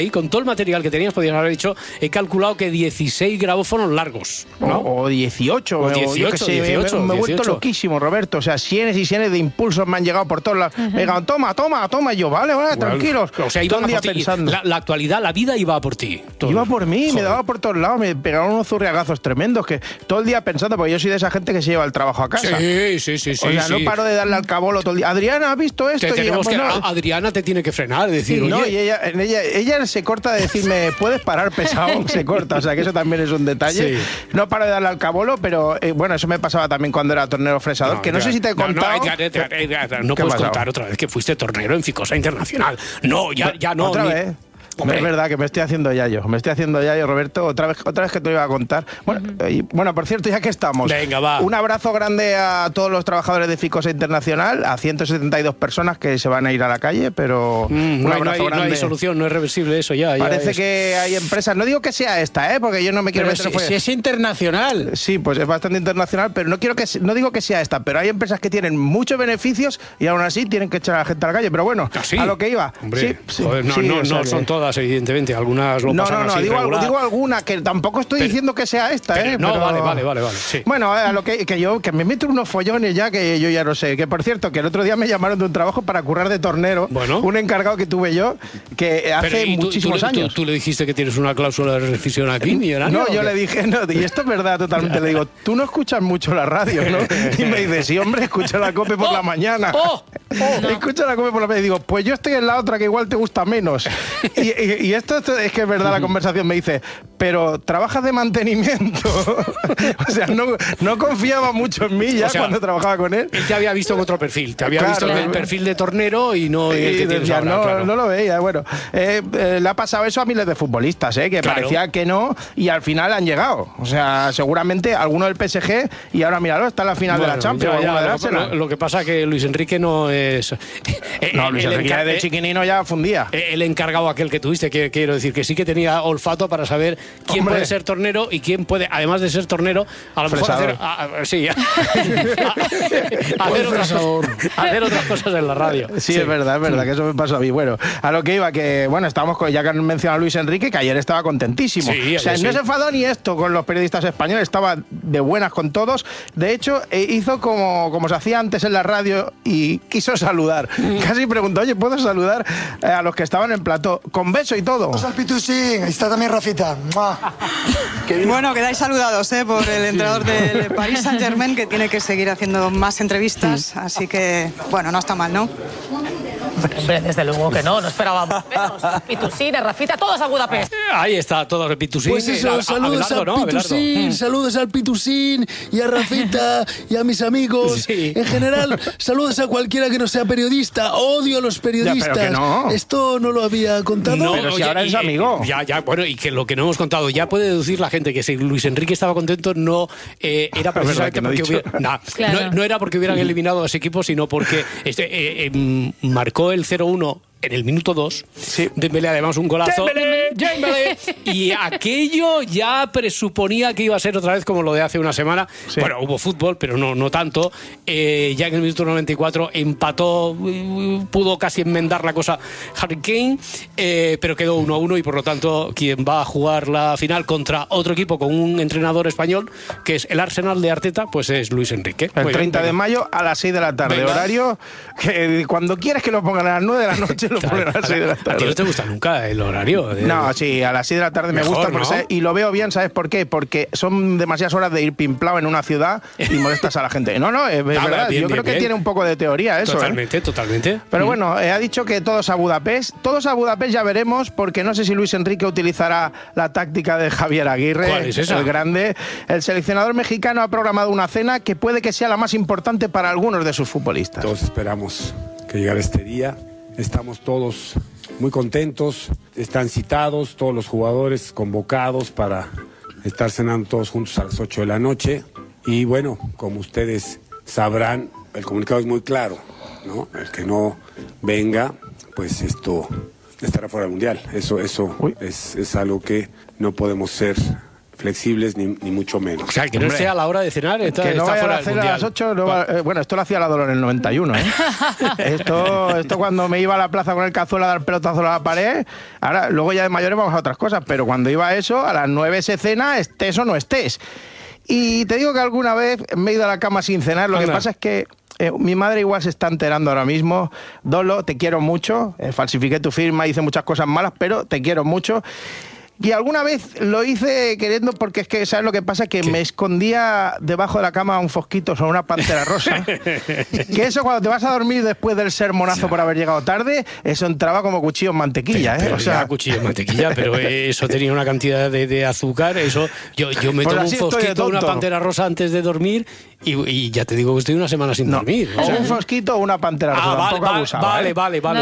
Y con todo el material que tenías podías haber dicho, he calculado que 16 grabófonos largos, ¿no? O 18, o 18, yo qué sé, 18, me he vuelto 18. loquísimo, Roberto. O sea, sienes y sienes de impulsos me han llegado por todos lados. Me digan, toma. Y yo, vale, tranquilos. O sea, todo iba el día por ti. pensando. La actualidad, la vida iba por ti. Iba por mí, Joder. me daba por todos lados, me pegaban unos zurriagazos tremendos que todo el día pensando, porque yo soy de esa gente que se lleva el trabajo a casa. Sí. O sea, no paro de darle al cabolo todo el día. Adriana, ¿has visto esto? Adriana te tiene que frenar, decir, no, oye. y ella se corta de decirme, ¿puedes parar, pesado? Se corta, o sea, que eso también es un detalle. Sí. No paro de darle al cabolo, pero bueno, eso me pasaba también cuando era tornero fresador, que no sé si te he contado. No puedes contar otra vez que fuiste tornero en Ficosa Internacional. No, ya no. ¿Otra vez? Hombre. Es verdad que me estoy haciendo yayo, Roberto, otra vez que te lo iba a contar. Bueno, por cierto, ya que estamos, venga, va. Un abrazo grande a todos los trabajadores de Ficosa Internacional, a 172 personas que se van a ir a la calle, pero un abrazo grande. No hay solución, no es reversible eso ya. Parece que hay empresas, no digo que sea esta, porque yo no me quiero meter si es internacional. Sí, pues es bastante internacional, pero no digo que sea esta, pero hay empresas que tienen muchos beneficios y aún así tienen que echar a la gente a la calle, pero bueno, a lo que iba. Hombre, no son todas, evidentemente, algunas lo pasan así. Digo alguna, que tampoco estoy diciendo que sea esta, No, pero... vale. Sí. Bueno, a lo que me meto unos follones ya que yo ya no sé. Que por cierto, que el otro día me llamaron de un trabajo para currar de tornero. Bueno. Un encargado que tuve yo, que hace muchísimos años. ¿Tú le dijiste que tienes una cláusula de rescisión aquí, millonario? No, yo le dije, y esto es verdad totalmente. Le digo, tú no escuchas mucho la radio, ¿no? Y me dice, sí, hombre, escucha la COPE por la mañana. Escucha la COPE por la mañana. Y digo, pues yo estoy en la otra que igual te gusta menos. Y esto es que es verdad la conversación. Me dice, pero trabajas de mantenimiento. O sea, no confiaba mucho en mí ya, cuando trabajaba con él. Él te había visto en otro perfil. Te había visto en el perfil de tornero y no en el que tienes ahora, claro. No lo veía. Bueno, le ha pasado eso a miles de futbolistas, que parecía que no y al final han llegado. O sea, seguramente alguno del PSG y ahora míralo, está en la final de la Champions. Lo que pasa es que Luis Enrique no es... Luis Enrique ya de chiquinino ya fundía. El encargado aquel que tuviste, quiero decir, que sí que tenía olfato para saber quién puede ser tornero y quién puede, además de ser tornero, a lo mejor hacer otras cosas en la radio. Sí, es verdad que eso me pasó a mí. Bueno, a lo que iba, que bueno, estábamos ya que han mencionado a Luis Enrique, que ayer estaba contentísimo. Sí, o sea, no se enfadó ni esto con los periodistas españoles, estaba de buenas con todos. De hecho, hizo como se hacía antes en la radio y quiso saludar. Casi preguntó, oye, ¿puedo saludar a los que estaban en plató? Con beso y todo. Vamos al Pitusín, ahí está también Rafita. Bueno, quedáis saludados por el entrenador del Paris Saint-Germain, que tiene que seguir haciendo más entrevistas, así que, bueno, no está mal, ¿no? Hombre, desde luego que no esperábamos menos. Pitusín, Rafita, todos a Budapest. Ahí está, todos de Pitusín. Pues eso, saludos al Pitusín, saludos al Pitusín y a Rafita y a mis amigos. Sí. En general, saludos a cualquiera que no sea periodista. Odio a los periodistas. Ya, pero que no. Esto no lo había contado. No, pero si ahora es amigo. Bueno, y que lo que no hemos contado, ya puede deducir la gente que si Luis Enrique estaba contento, no era precisamente porque no era porque hubieran eliminado a ese equipo, sino porque marcó el 0-1 en el minuto 2. Sí. Dembélé, además, un golazo. Dembélé. Y aquello ya presuponía que iba a ser otra vez como lo de hace una semana. Sí. Bueno, hubo fútbol, pero no tanto. Ya en el minuto 94 empató, pudo casi enmendar la cosa Harry Kane, pero quedó 1-1 y por lo tanto quien va a jugar la final contra otro equipo con un entrenador español, que es el Arsenal de Arteta, pues es Luis Enrique. El 30 de mayo a las 6 de la tarde. Venga. Horario que cuando quieres que lo pongan a las 9 de la noche lo ponen a las 6 de la tarde. ¿A ti no te gusta nunca el horario? No, sí, a las 6 de la tarde mejor, me gusta, ¿no? Porque, y lo veo bien, ¿sabes por qué? Porque son demasiadas horas de ir pimplado en una ciudad y molestas a la gente. No, es verdad, yo creo que tiene un poco de teoría eso. Totalmente. Pero bueno, ha dicho que todos a Budapest ya veremos, porque no sé si Luis Enrique utilizará la táctica de Javier Aguirre. ¿Cuál es esa? El grande. El seleccionador mexicano ha programado una cena que puede que sea la más importante para algunos de sus futbolistas. Todos esperamos que llegara este día. Estamos todos muy contentos, están citados todos los jugadores convocados para estar cenando todos juntos a las 8 de la noche. Y bueno, como ustedes sabrán, el comunicado es muy claro, ¿no? El que no venga, pues esto estará fuera del Mundial. Eso es algo que no podemos ser flexibles ni mucho menos. O sea, que no sea a la hora de cenar, que no vaya a hacer a las 8, bueno, esto lo hacía la Dolor en el 91, ¿eh? Esto cuando me iba a la plaza con el cazuela a dar pelotazo a la pared, ahora luego ya de mayores vamos a otras cosas, pero cuando iba a eso, a las 9 se cena, estés o no estés. Y te digo que alguna vez me he ido a la cama sin cenar, lo que pasa es que mi madre igual se está enterando ahora mismo. Dolo, te quiero mucho, falsifiqué tu firma, hice muchas cosas malas, pero te quiero mucho. Y alguna vez lo hice queriendo porque es que, ¿sabes lo que pasa? Que me escondía debajo de la cama un fosquito sobre una pantera rosa. Que eso cuando te vas a dormir después del sermonazo por haber llegado tarde, eso entraba como cuchillo en mantequilla, ¿eh? O sea, cuchillo en mantequilla, pero eso tenía una cantidad de azúcar. Eso yo me tomo un fosquito, una pantera rosa antes de dormir y ya te digo que estoy una semana sin dormir. O sea, un fosquito o una pantera rosa. Vale.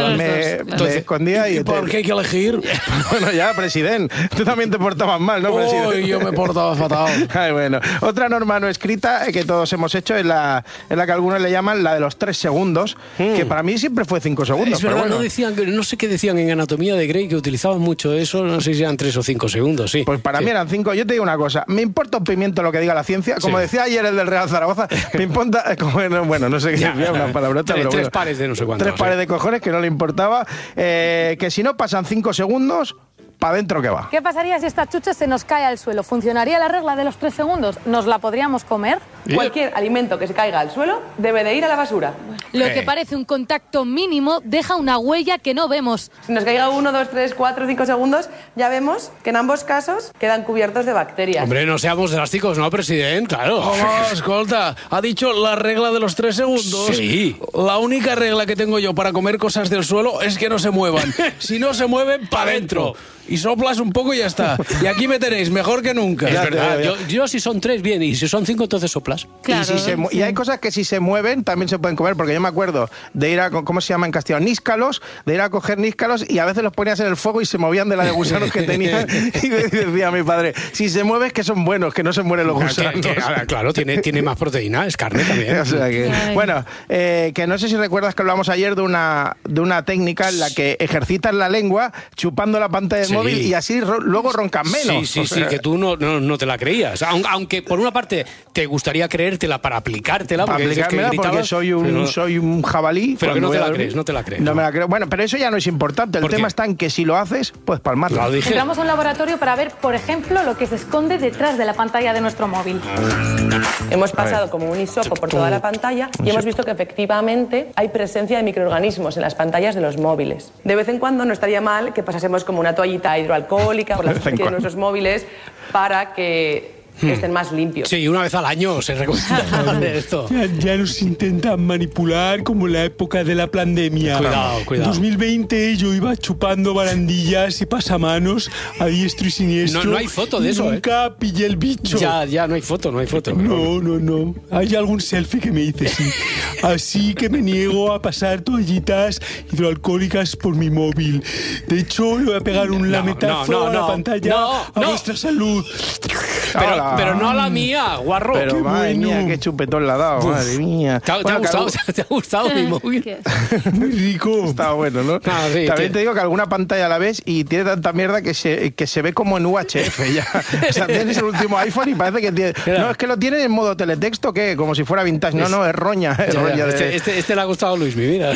Me escondía y... ¿Y por qué hay que elegir? Bueno, ya, presidente. Tú también te portabas mal, ¿no, presidente? Yo me portaba fatal. Ay, bueno. Otra norma no escrita que todos hemos hecho es la que algunos le llaman la de los 3 segundos, que para mí siempre fue 5 segundos. Es verdad, bueno. no sé qué decían en Anatomía de Grey, que utilizaban mucho eso, no sé si eran 3 o 5 segundos, sí. Pues para mí eran 5. Yo te digo una cosa, me importa un pimiento lo que diga la ciencia, como decía ayer el del Real Zaragoza, me importa, bueno, no sé qué decía, una palabrota, pero tres pares de no sé cuántos. 3 pares de cojones que no le importaba, que si no pasan 5 segundos... ¿Para adentro qué va? ¿Qué pasaría si esta chucha se nos cae al suelo? ¿Funcionaría la regla de los 3 segundos? ¿Nos la podríamos comer? Cualquier alimento que se caiga al suelo debe de ir a la basura. Lo que parece un contacto mínimo deja una huella que no vemos. Si nos caiga 1, 2, 3, 4, 5 segundos, ya vemos que en ambos casos quedan cubiertos de bacterias. Hombre, no seamos drásticos, ¿no, presidente? Claro. Oh, escolta, ha dicho la regla de los 3 segundos. Sí. La única regla que tengo yo para comer cosas del suelo es que no se muevan. Si no se mueven, para adentro. Y soplas un poco y ya está. Y aquí me tenéis, mejor que nunca. Es verdad. Yo si son 3, bien. Y si son 5, entonces soplas. Claro. Y hay cosas que si se mueven también se pueden comer. Porque yo me acuerdo de ir a, ¿cómo se llama en castellano? Níscalos. De ir a coger níscalos y a veces los ponías en el fuego y se movían de la de gusanos que tenían. Y decía mi padre, si se mueve es que son buenos, que no se mueren los gusanos. Claro, tiene más proteína, es carne también. O sea que, bueno, que no sé si recuerdas que hablamos ayer de una técnica en la que ejercitas la lengua chupando la pantalla del móvil y así luego roncas menos. Sí, que tú no te la creías. Aunque por una parte te gustaría creértela para aplicártela. Para aplicármela porque soy un jabalí. Pero que no te la crees. No me la creo. Bueno, pero eso ya no es importante. El tema está en que si lo haces, pues palmarlo. Entramos a un laboratorio para ver, por ejemplo, lo que se esconde detrás de la pantalla de nuestro móvil. Hemos pasado como un hisopo por toda la pantalla y hemos visto que efectivamente hay presencia de microorganismos en las pantallas de los móviles. De vez en cuando no estaría mal que pasásemos como una toallita hidroalcohólica por la superficie de nuestros móviles para que estén más limpios. Sí, una vez al año se recomienda hacer esto. Ya nos intentan manipular como en la época de la pandemia. Cuidado. En 2020 yo iba chupando barandillas y pasamanos a diestro y siniestro. No hay foto de eso, Nunca pillé el bicho. Ya, no hay foto. No. Hay algún selfie que me dice sí. Así que me niego a pasar toallitas hidroalcohólicas por mi móvil. De hecho, le voy a pegar un lametazo a la pantalla a vuestra salud. Pero no a la mía, guarro. Pero madre mía, qué chupetón le ha dado, madre mía. ¿Te ha gustado mi móvil? Muy rico. Está bueno, ¿no? Sí, también te digo que alguna pantalla la ves y tiene tanta mierda que se ve como en UHF ya. O sea, tienes el último iPhone y parece que tiene... No, es que lo tiene en modo teletexto, ¿qué? Como si fuera vintage. No, es roña. Este le ha gustado a Luis, mi vida.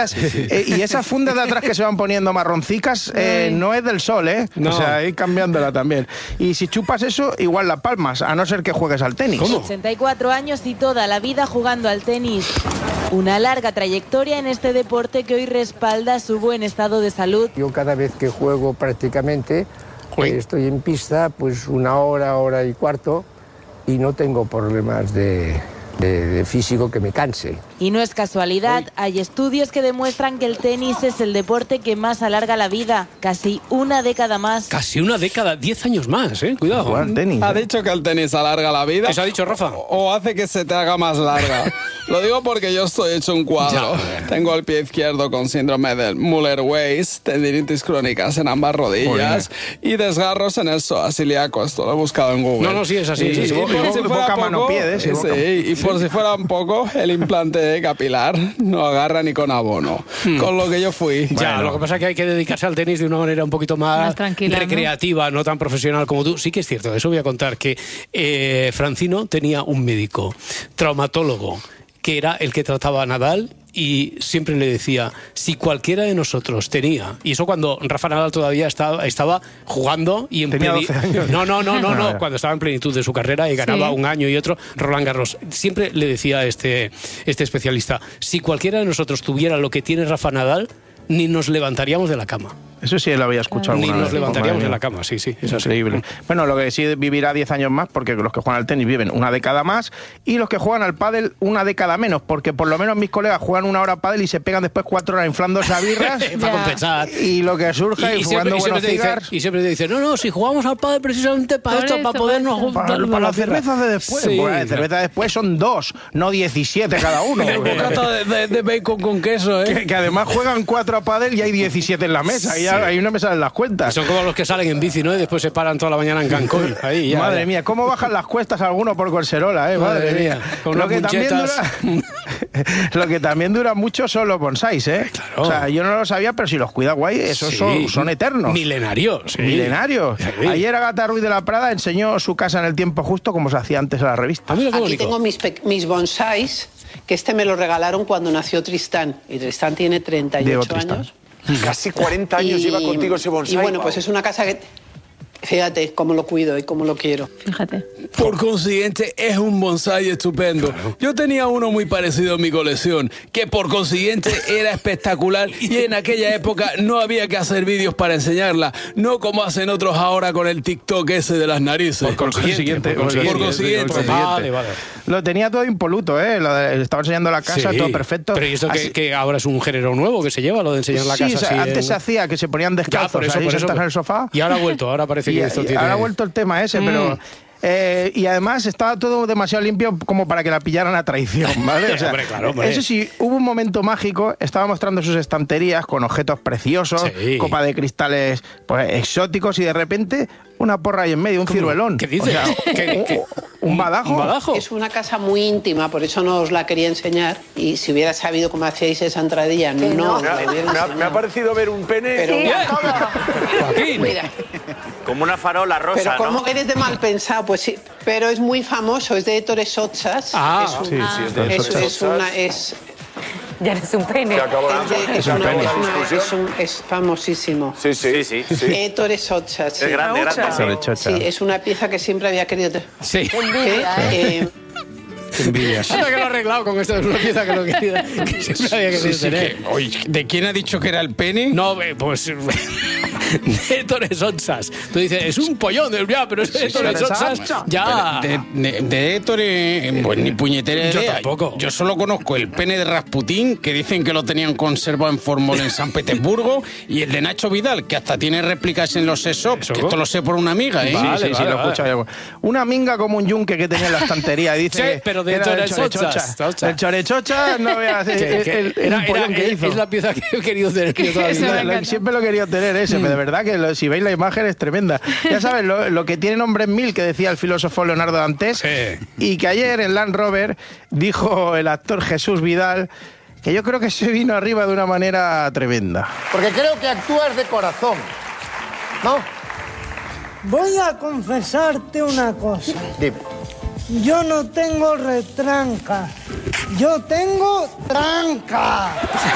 Y esas fundas de atrás que se van poniendo marroncicas no es del sol, ¿eh? No. O sea, ir cambiándola también. Y si chupas eso, igual la palmas, a no ser que juegues al tenis. ¿Cómo? 84 años y toda la vida jugando al tenis. Una larga trayectoria en este deporte que hoy respalda su buen estado de salud. Yo cada vez que juego prácticamente estoy en pista pues 1 hora, hora y cuarto y no tengo problemas de físico que me canse. Y no es casualidad, hay estudios que demuestran que el tenis es el deporte que más alarga la vida, casi 1 década más. Casi 1 década, 10 años más, cuidado. Jugar al tenis. ¿Ha dicho que el tenis alarga la vida? ¿Eso ha dicho Rafa? ¿O hace que se te haga más larga? Lo digo porque yo estoy hecho un cuadro. Tengo el pie izquierdo con síndrome del Müller-Weiss, tendinitis crónicas en ambas rodillas y desgarros en el psoas ilíaco. Esto lo he buscado en Google. No, sí, es así. Y boca, mano, pie, y por si fuera un poco, el implante capilar no agarra ni con abono. Con lo que yo fui. Ya, lo que pasa es que hay que dedicarse al tenis de una manera un poquito más tranquila, recreativa, ¿no? Tan profesional como tú. Sí que es cierto, eso voy a contar, que Francino tenía un médico, traumatólogo, que era el que trataba a Nadal, y siempre le decía, si cualquiera de nosotros tenía, y eso cuando Rafa Nadal todavía estaba jugando y en tenía 12 años. No, cuando estaba en plenitud de su carrera y ganaba un año y otro Roland Garros, siempre le decía este especialista, si cualquiera de nosotros tuviera lo que tiene Rafa Nadal, ni nos levantaríamos de la cama. Eso sí lo había escuchado. Ni alguna nos vez. levantaríamos de la cama, sí, es increíble. Bueno, lo que sí vivirá 10 años más, porque los que juegan al tenis viven una década más, y los que juegan al pádel una década menos, porque por lo menos mis colegas juegan 1 hora a pádel y se pegan después 4 horas inflándose a birras para compensar. Y lo que surja y jugando buenos cigars. Y siempre te dicen, no, si jugamos al pádel precisamente para esto, para podernos... Para las cervezas de después. Sí. Pues las cervezas de después son 2, no 17 cada uno. El bocata de bacon con queso, ¿eh? Que además juegan 4 a pádel y hay 17 en la mesa. Y ahí no me salen las cuentas. Son como los que salen en bici, ¿no? Y después se paran toda la mañana en Cancún. Ahí, ya, madre mía, cómo bajan las cuestas algunos por Colserola, madre mía. Con lo que también dura mucho son los bonsáis, ¿eh? Claro. O sea, yo no lo sabía, pero si los cuida guay, esos son eternos. Milenarios. Sí. Milenarios. Sí. Ayer Agatha Ruiz de la Prada enseñó su casa en el tiempo justo, como se hacía antes a la revista. Aquí tengo mis bonsáis, que me lo regalaron cuando nació Tristán. Y Tristán tiene 38 años. Casi 40 años lleva contigo ese bonsái. Y bueno, pues es una casa que... Fíjate cómo lo cuido y cómo lo quiero. Fíjate. Por consiguiente, es un bonsái estupendo. Claro. Yo tenía uno muy parecido en mi colección, que por consiguiente era espectacular, y en aquella época no había que hacer vídeos para enseñarla, no como hacen otros ahora con el TikTok ese de las narices. Por consiguiente. Vale. Lo tenía todo impoluto, ¿eh? Estaba enseñando la casa, todo perfecto. Pero ¿y esto que ahora es un género nuevo que se lleva, lo de enseñar la casa? Sí, antes se hacía que se ponían descalzos ahí sentados en el sofá. Y ahora ha vuelto, ahora parece que esto tiene... Ahora ha vuelto el tema ese, pero... y además estaba todo demasiado limpio como para que la pillaran a traición, ¿vale? O sea, hombre. Eso sí, hubo un momento mágico, estaba mostrando sus estanterías con objetos preciosos, copa de cristales pues exóticos, y de repente una porra ahí en medio, un ciruelón. ¿Qué dices? O sea, ¿Un badajo? ¿Un badajo? Es una casa muy íntima, por eso no os la quería enseñar. Y si hubiera sabido cómo hacíais esa entradilla, no me ha parecido ver un pene. Pero Joaquín. Mira. Como una farola rosa, pero ¿cómo ¿no? eres de mal pensado? Pues sí, pero es muy famoso, es de Ettore Sottsass. Ya eres un pene. Es famosísimo. Sí. Ettore Sottsass. Es grande. Sí, es una pieza que siempre había querido... Sí. Envidia. Ahora que lo he arreglado con esto, es una pieza que siempre había querido tener. Oye, ¿de quién ha dicho que era el pene? No, pues... de Ettore Sottsass. Tú dices, es un pollón del pero es Ettore Sottsass. Ya. De Ettore, pues ni puñetera idea. Yo tampoco. Yo solo conozco el pene de Rasputín, que dicen que lo tenían conservado en formol en San Petersburgo, y el de Nacho Vidal, que hasta tiene réplicas en los ESOP, que esto lo sé por una amiga, ¿eh? Sí, lo he escuchado. Una minga como un yunque que tenía en la estantería, dice... Sí, pero de Ettore Sottsass. El chorechocha, no veas el pollón que hizo. Es la pieza que he querido tener yo todavía. Siempre lo he querido tener ese, pero de verdad que si veis la imagen es tremenda. Ya sabes, lo que tiene nombre en mil, que decía el filósofo Leonardo Dantes, y que ayer en Land Rover dijo el actor Jesús Vidal, que yo creo que se vino arriba de una manera tremenda. Porque creo que actúas de corazón, ¿no? Voy a confesarte una cosa. Dime. Yo no tengo retranca. Yo tengo tranca.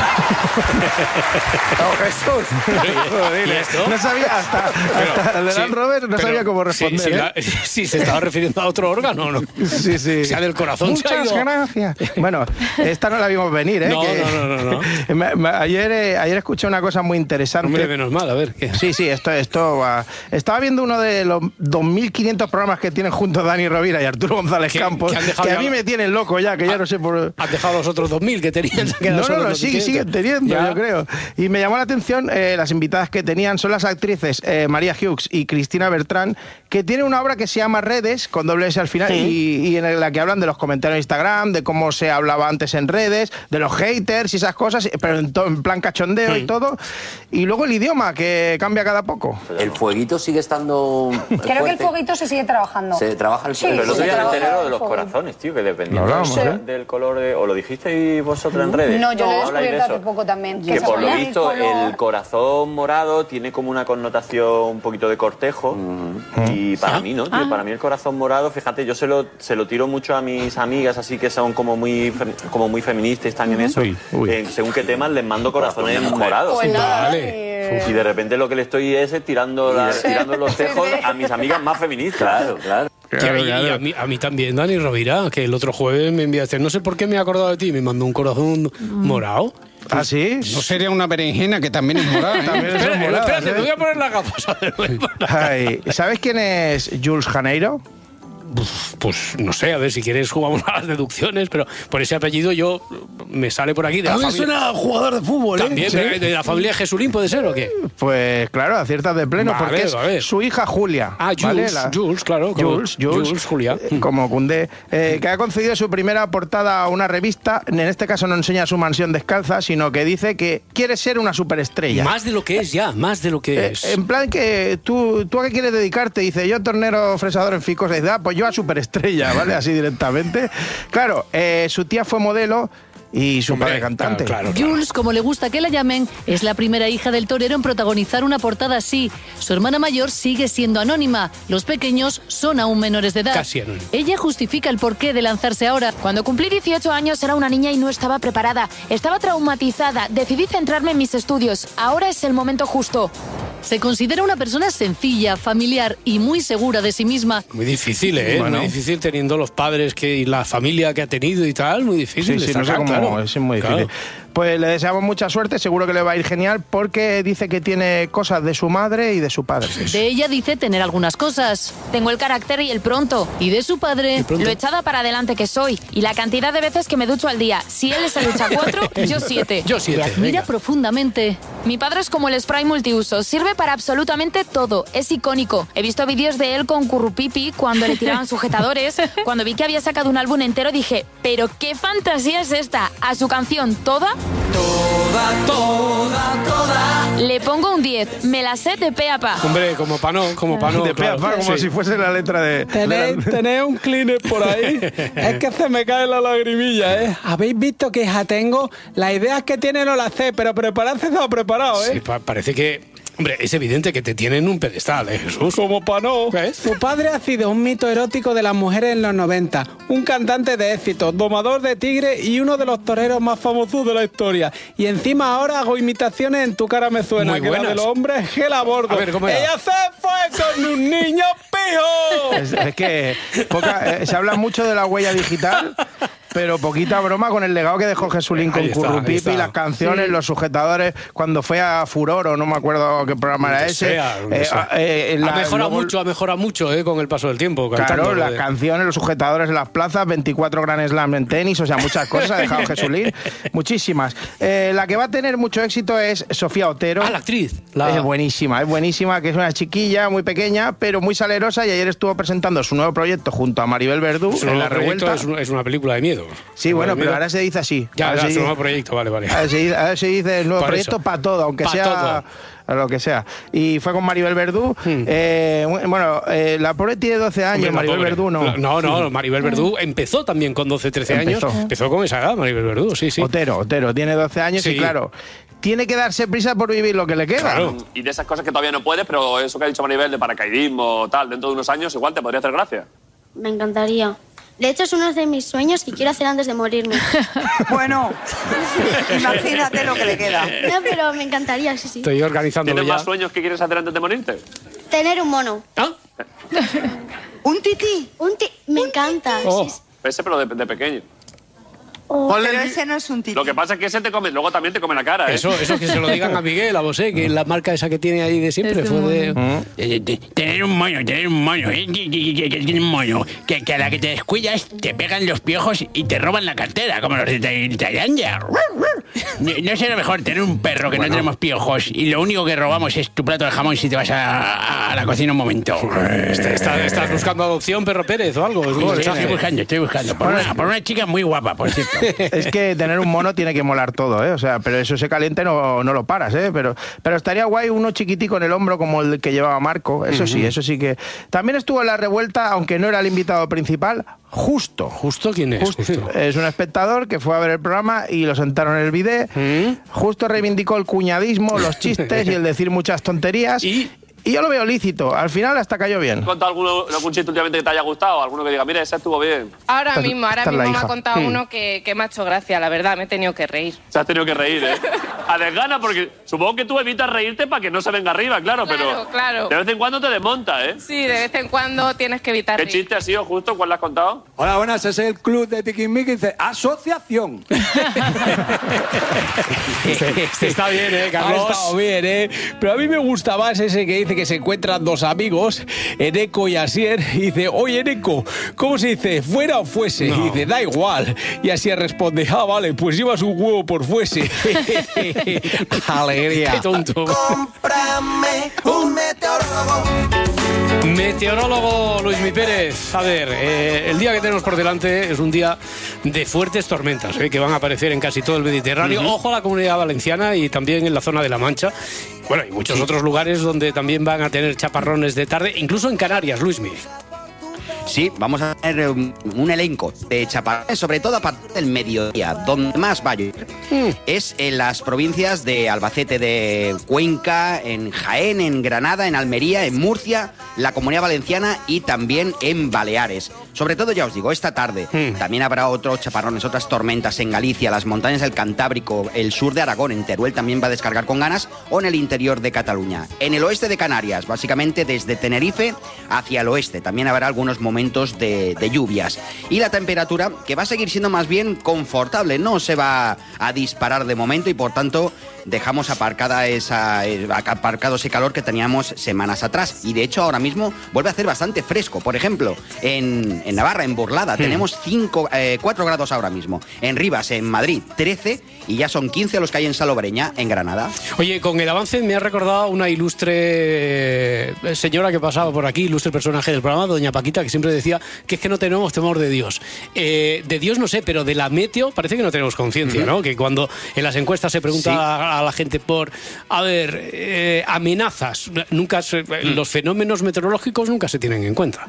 No, Jesús. No sabía hasta el Land Rover no sabía cómo responder. Sí, se estaba refiriendo a otro órgano, ¿no? Sí. O sea, del corazón. Muchas gracias. Bueno, esta no la vimos venir, ¿eh? No. Ayer escuché una cosa muy interesante. Hombre, menos mal, a ver. ¿qué? Sí, esto va. Estaba viendo uno de los 2.500 programas que tienen juntos Dani Rovira y Arturo González Campos, que a mí me tienen loco ya, que ya no sé por... ¿Han dejado los otros 2.000 que tenían? No, siguen teniendo. mundo, yo creo. Y me llamó la atención las invitadas que tenían, son las actrices María Hughes y Cristina Bertrán, que tienen una obra que se llama Redes, con doble S al final, y en la que hablan de los comentarios en Instagram, de cómo se hablaba antes en redes, de los haters y esas cosas, pero en plan cachondeo y todo. Y luego el idioma, que cambia cada poco. El fueguito sigue estando Creo que el fueguito se sigue trabajando. Se trabaja el Pero el otro día me enteré de los corazones, tío, que dependiendo del color de... ¿O lo dijisteis vosotros en redes? No, yo lo he descubierto hace poco también. Que por lo visto el corazón morado tiene como una connotación un poquito de cortejo. Y para mí, ¿no? Tío, para mí el corazón morado, fíjate, yo se lo tiro mucho a mis amigas, así que son como muy feministas, están en eso. Según qué temas les mando corazones morados. Pues nada, Y de repente lo que le estoy es tirando los tejos a mis amigas más feministas. Claro. Y a mí también, Dani Rovira, que el otro jueves me enviaste, no sé por qué me he acordado de ti, me mandó un corazón morado. ¿Ah, sí? No sería una berenjena, que también es morada. También son moradas, Espérate, me voy a poner las gafas. Ay, ¿sabes quién es Jules Janeiro? Pues no sé, a ver, si quieres jugamos a las deducciones, pero por ese apellido yo me sale por aquí de la familia. Suena jugador de fútbol, También, de la familia Jesulín, ¿puede ser o qué? Pues claro, aciertas de pleno, Vale, porque es su hija Julia. Ah, Jules, ¿vale? Jules, claro. Jules, Julia. Como Koundé, que ha concedido su primera portada a una revista. En este caso no enseña su mansión descalza, sino que dice que quiere ser una superestrella. Más de lo que es ya, más de lo que es. En plan que tú a qué quieres dedicarte, dice, yo tornero fresador en Ficos, dice, pues yo a superestrella, ¿vale? Así directamente. Claro, su tía fue modelo y su padre cantante. Claro. Jules, como le gusta que la llamen, es la primera hija del torero en protagonizar una portada así. Su hermana mayor sigue siendo anónima. Los pequeños son aún menores de edad. Casi anónima. Ella justifica el porqué de lanzarse ahora. Cuando cumplí 18 años era una niña y no estaba preparada. Estaba traumatizada. Decidí centrarme en mis estudios. Ahora es el momento justo. Se considera una persona sencilla, familiar y muy segura de sí misma. Muy difícil, ¿eh? Bueno. Muy difícil teniendo los padres y la familia que ha tenido y tal. Muy difícil. Sí, no sé cómo, es muy difícil. Claro. Pues le deseamos mucha suerte, seguro que le va a ir genial, porque dice que tiene cosas de su madre y de su padre. De ella dice tener algunas cosas. Tengo el carácter y el pronto. Y de su padre, lo echada para adelante que soy. Y la cantidad de veces que me ducho al día. Si él se ducha 4, yo 7. Yo 7. Le admira profundamente. Mi padre es como el spray multiuso. Sirve para absolutamente todo. Es icónico. He visto vídeos de él con currupipi cuando le tiraban sujetadores. Cuando vi que había sacado un álbum entero dije, ¿pero qué fantasía es esta? A su canción Toda... Toda. Le pongo un 10. Me la sé de pe a pa. Hombre, como pa' no. De pe a pa, como si fuese la letra de... ¿Tenéis un Kleenex por ahí? Es que se me cae la lagrimilla, ¿eh? ¿Habéis visto qué hija tengo? Las ideas que tiene no las sé, pero prepararse se ha preparado, ¿eh? Sí, parece que... Hombre, es evidente que te tienen un pedestal, ¿eh, Jesús? Como pa' no. ¿Ves? Su padre ha sido un mito erótico de las mujeres en los 90, un cantante de éxito, domador de tigre y uno de los toreros más famosos de la historia. Y encima ahora hago imitaciones en Tu cara me suena, muy que buenas. la de los hombres gel a bordo. A ver, ¿cómo era? ¡Ella se fue con un niño pijo! Es que se habla mucho de la huella digital, pero poquita broma con el legado que dejó Jesulín con Currupipi, las canciones, los sujetadores, cuando fue a Furor, o no me acuerdo qué programa era ese. Ha mejorado mucho con el paso del tiempo. Claro, las canciones, los sujetadores en las plazas, 24 Grand Slam en tenis, o sea, muchas cosas ha dejado Jesulín, muchísimas. La que va a tener mucho éxito es Sofía Otero. Ah, la actriz. Es buenísima, que es una chiquilla muy pequeña, pero muy salerosa, y ayer estuvo presentando su nuevo proyecto junto a Maribel Verdú en La Revuelta. Es una película de miedo. Sí, bueno, pero ahora se dice así. Ya, su nuevo proyecto, vale. Ahora se dice el nuevo proyecto para todo, aunque sea lo que sea. Y fue con Maribel Verdú. La pobre tiene 12 años, hombre, Maribel Verdú no. No, Maribel Verdú empezó también con 12, 13 años. Empezó con esa edad, Maribel Verdú, sí. Otero tiene 12 años y claro, tiene que darse prisa por vivir lo que le queda. Claro. Y de esas cosas que todavía no puedes, pero eso que ha dicho Maribel de paracaidismo, tal, dentro de unos años igual te podría hacer gracia. Me encantaría. De hecho, es uno de mis sueños que quiero hacer antes de morirme. Bueno, imagínate lo que le queda. No, pero me encantaría, sí. Estoy organizándolo ya. ¿Tienes más sueños que quieres hacer antes de morirte? Tener un mono. ¿Ah? ¿Un tití? Me encanta. Oh. Sí. Ese, pero de pequeño. Pero ese no es un tití. Lo que pasa es que ese te come, luego también te come la cara, ¿eh? Eso que se lo digan a Miguel, a Bosé, que la marca esa que tiene ahí de siempre fue de... Tener un moño, Tener un moño, que a la que te descuidas te pegan los piojos y te roban la cartera, como los de Tailandia. No será mejor tener un perro que no tenemos piojos y lo único que robamos es tu plato de jamón si te vas a la cocina un momento? ¿Estás buscando adopción, Perro Pérez, o algo? Estoy buscando. Por una chica muy guapa, por cierto. Es que tener un mono tiene que molar todo, ¿eh? O sea, pero eso se caliente no lo paras, ¿eh? Pero estaría guay uno chiquitico en el hombro como el que llevaba Marco. Eso sí que... También estuvo en la revuelta, aunque no era el invitado principal, Justo. ¿Justo quién es? Justo. Es un espectador que fue a ver el programa y lo sentaron en el bidet. Justo reivindicó el cuñadismo, los chistes y el decir muchas tonterías. Y yo lo veo lícito. Al final hasta cayó bien. ¿Has contado algún chiste últimamente que te haya gustado? ¿Alguno que diga, mira, ese estuvo bien? Ahora mismo me ha contado uno que me ha hecho gracia, la verdad, me he tenido que reír. Se has tenido que reír, ¿eh? A desgana, porque supongo que tú evitas reírte para que no se venga arriba, claro, pero claro. De vez en cuando te desmonta, ¿eh? Sí, de vez en cuando tienes que evitar ¿Qué reír. chiste ha sido justo? ¿Cuál le has contado? Hola, buenas, es el club de Tiquismiqui, dice, asociación. Está bien, Carlos. Ha estado bien, Pero a mí me gusta más ese que dice que se encuentran dos amigos, Eneco y Asier, y dice, oye, Eneco, ¿cómo se dice? ¿Fuera o fuese? No. Y dice, da igual. Y Asier responde, vale, pues llevas un huevo por fuese. Alegría. Qué tonto. Cómprame un meteorólogo. Meteorólogo Luismi Pérez. A ver, el día que tenemos por delante es un día de fuertes tormentas, que van a aparecer en casi todo el Mediterráneo. Ojo a la Comunidad Valenciana y también en la zona de La Mancha. Bueno, y muchos otros lugares donde también van a tener chaparrones de tarde, incluso en Canarias, Luismi. Sí, vamos a tener un elenco de chaparrones, sobre todo a partir del mediodía. Donde más va a llover es en las provincias de Albacete, de Cuenca, en Jaén, en Granada, en Almería, en Murcia, la Comunidad Valenciana y también en Baleares. Sobre todo, ya os digo, esta tarde también habrá otros chaparrones, otras tormentas en Galicia, las montañas del Cantábrico, el sur de Aragón, en Teruel también va a descargar con ganas, o en el interior de Cataluña. En el oeste de Canarias, básicamente desde Tenerife hacia el oeste, también habrá algunos momentos de lluvias. Y la temperatura, que va a seguir siendo más bien confortable, no se va a disparar de momento y por tanto dejamos aparcado ese calor que teníamos semanas atrás. Y de hecho ahora mismo vuelve a hacer bastante fresco. Por ejemplo, en Navarra, en Burlada, tenemos 4 grados ahora mismo. En Rivas, en Madrid, 13 y ya son 15 los que hay en Salobreña, en Granada. Oye, con el avance me ha recordado una ilustre señora que pasaba por aquí, ilustre personaje del programa, doña Paquita, que siempre decía que es que no tenemos temor de Dios. De Dios no sé, pero de la meteo parece que no tenemos conciencia, ¿no? Que cuando en las encuestas se pregunta a la gente por, amenazas, nunca los fenómenos meteorológicos nunca se tienen en cuenta.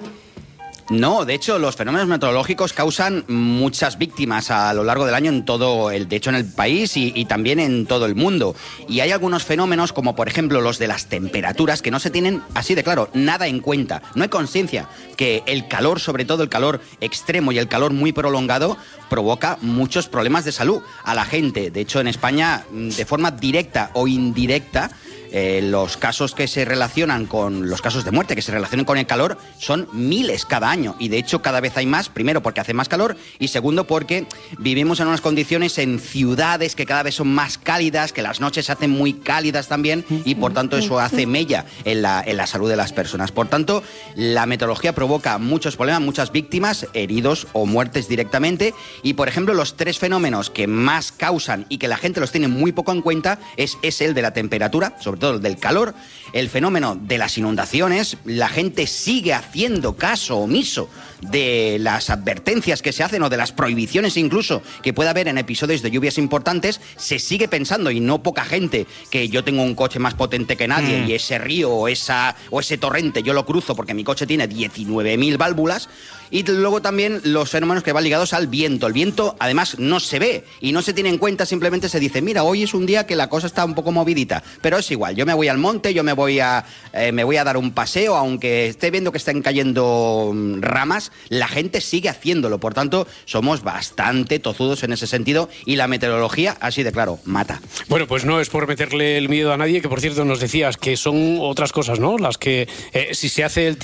No, de hecho, los fenómenos meteorológicos causan muchas víctimas a lo largo del año de hecho en el país y también en todo el mundo. Y hay algunos fenómenos, como por ejemplo los de las temperaturas, que no se tienen así de claro, nada en cuenta. No hay conciencia que el calor, sobre todo el calor extremo y el calor muy prolongado, provoca muchos problemas de salud a la gente. De hecho, en España, de forma directa o indirecta, los casos que se relacionan con los casos de muerte que se relacionan con el calor son miles cada año y de hecho cada vez hay más, primero porque hace más calor y segundo porque vivimos en unas condiciones en ciudades que cada vez son más cálidas, que las noches se hacen muy cálidas también y por tanto eso hace mella en la salud de las personas. Por tanto, la meteorología provoca muchos problemas, muchas víctimas, heridos o muertes directamente y por ejemplo los 3 fenómenos que más causan y que la gente los tiene muy poco en cuenta es el de la temperatura, sobre todo el del calor, el fenómeno de las inundaciones. La gente sigue haciendo caso omiso de las advertencias que se hacen o de las prohibiciones incluso que pueda haber en episodios de lluvias importantes. Se sigue pensando, y no poca gente, que yo tengo un coche más potente que nadie y ese río o ese torrente yo lo cruzo porque mi coche tiene 19.000 válvulas. Y luego también los fenómenos que van ligados al viento. El viento, además, no se ve y no se tiene en cuenta, simplemente se dice, mira, hoy es un día que la cosa está un poco movidita, pero es igual, yo me voy al monte, yo me voy a dar un paseo, aunque esté viendo que están cayendo ramas, la gente sigue haciéndolo. Por tanto, somos bastante tozudos en ese sentido y la meteorología, así de claro, mata. Bueno, pues no es por meterle el miedo a nadie, que por cierto nos decías que son otras cosas, ¿no? Las que, si se hace la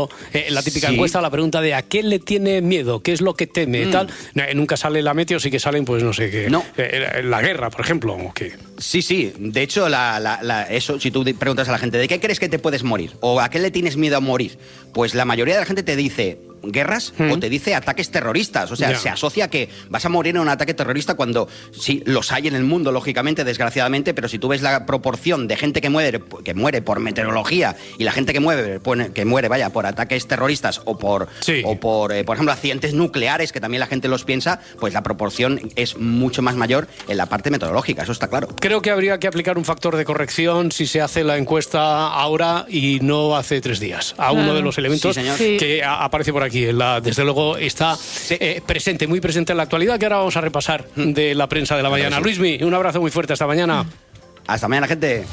típica encuesta, la pregunta de ¿a qué le tiene miedo? ¿Qué es lo que teme? Tal. Nunca sale la meteo, sí que salen, pues no sé qué. No. La guerra, por ejemplo. ¿O qué? Sí. De hecho, eso, si tú preguntas a la gente, ¿de qué crees que te puedes morir? ¿O a qué le tienes miedo a morir? Pues la mayoría de la gente te dice guerras o te dice ataques terroristas. O sea, se asocia que vas a morir en un ataque terrorista cuando sí, los hay en el mundo, lógicamente, desgraciadamente, pero si tú ves la proporción de gente que muere por meteorología y la gente que muere por ataques terroristas o por ejemplo, accidentes nucleares, que también la gente los piensa, pues la proporción es mucho más mayor en la parte meteorológica, eso está claro. Creo que habría que aplicar un factor de corrección si se hace la encuesta ahora y no hace 3 días. A uno de los elementos que aparece por aquí. Desde luego está presente, muy presente en la actualidad, que ahora vamos a repasar de la prensa de la mañana. Luismi, un abrazo muy fuerte hasta mañana. Hasta mañana, gente.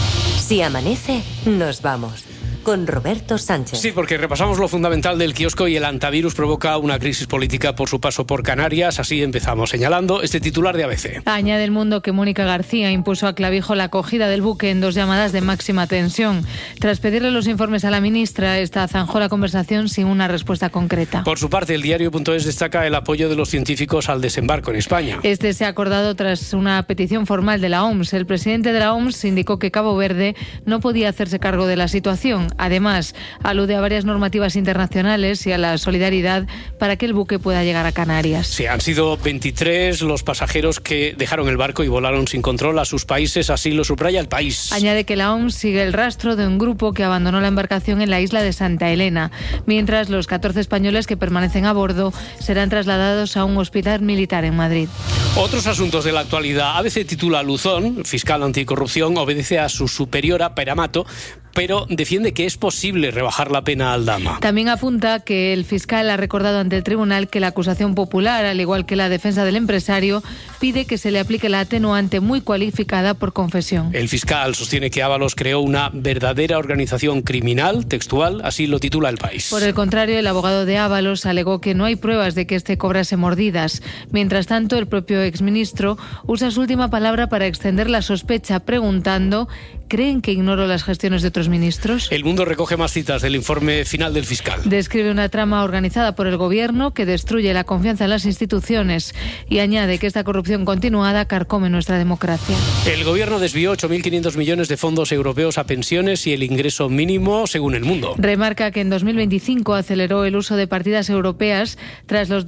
Si amanece, nos vamos. Con Roberto Sánchez. Sí, porque repasamos lo fundamental del kiosco y el antivirus provoca una crisis política por su paso por Canarias. Así empezamos señalando este titular de ABC. Añade El Mundo que Mónica García impuso a Clavijo la acogida del buque en 2 llamadas de máxima tensión. Tras pedirle los informes a la ministra, esta zanjó la conversación sin una respuesta concreta. Por su parte, el diario.es destaca el apoyo de los científicos al desembarco en España. Este se ha acordado tras una petición formal de la OMS. El presidente de la OMS indicó que Cabo Verde no podía hacerse cargo de la situación. Además, alude a varias normativas internacionales y a la solidaridad para que el buque pueda llegar a Canarias. Sí, han sido 23 los pasajeros que dejaron el barco y volaron sin control a sus países, así lo subraya El País. Añade que la OMS sigue el rastro de un grupo que abandonó la embarcación en la isla de Santa Elena, mientras los 14 españoles que permanecen a bordo serán trasladados a un hospital militar en Madrid. Otros asuntos de la actualidad. ABC titula Luzón, fiscal anticorrupción, obedece a su superiora, Peramato, pero defiende que es posible rebajar la pena a Aldama. También apunta que el fiscal ha recordado ante el tribunal que la acusación popular, al igual que la defensa del empresario, pide que se le aplique la atenuante muy cualificada por confesión. El fiscal sostiene que Ábalos creó una verdadera organización criminal, textual, así lo titula El País. Por el contrario, el abogado de Ábalos alegó que no hay pruebas de que este cobrase mordidas. Mientras tanto, el propio exministro usa su última palabra para extender la sospecha, preguntando: ¿creen que ignoro las gestiones de otros ministros? El Mundo recoge más citas del informe final del fiscal. Describe una trama organizada por el gobierno que destruye la confianza en las instituciones y añade que esta corrupción continuada carcome nuestra democracia. El gobierno desvió 8.500 millones de fondos europeos a pensiones y el ingreso mínimo, según El Mundo. Remarca que en 2025 aceleró el uso de partidas europeas tras los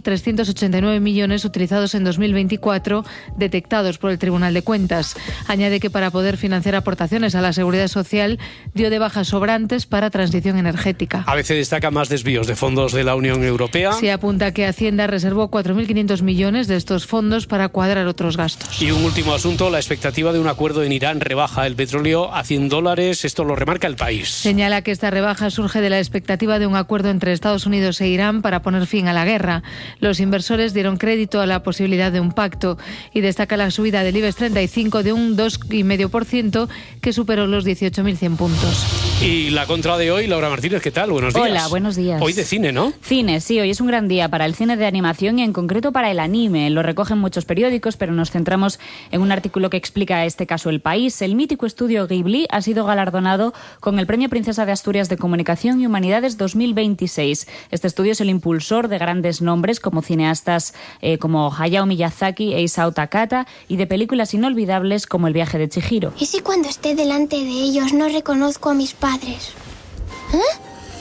2.389 millones utilizados en 2024 detectados por el Tribunal de Cuentas. Añade que para poder financiar aportaciones a la seguridad social dio de bajas sobrantes para transición energética. ABC destaca más desvíos de fondos de la Unión Europea. Se apunta que Hacienda reservó 4.500 millones de estos fondos para cuadrar otros gastos. Y un último asunto, la expectativa de un acuerdo en Irán rebaja el petróleo a $100. Esto lo remarca El País. Señala que esta rebaja surge de la expectativa de un acuerdo entre Estados Unidos e Irán para poner fin a la guerra. Los inversores dieron crédito a la posibilidad de un pacto y destaca la subida del IBEX 35 de un 2,5% que superó los 18.100 puntos. Y la contra de hoy, Laura Martínez, ¿qué tal? Buenos días. Hola, buenos días. Hoy de cine, ¿no? Cine, sí, hoy es un gran día para el cine de animación y en concreto para el anime. Lo recogen muchos periódicos, pero nos centramos en un artículo que explica este caso El País. El mítico estudio Ghibli ha sido galardonado con el Premio Princesa de Asturias de Comunicación y Humanidades 2026. Este estudio es el impulsor de grandes nombres como cineastas como Hayao Miyazaki e Isao Takahata y de películas inolvidables como El viaje de Chihiro. ¿Y si cuando esté delante de ellos no reconozco a mis padres? ¿Eh?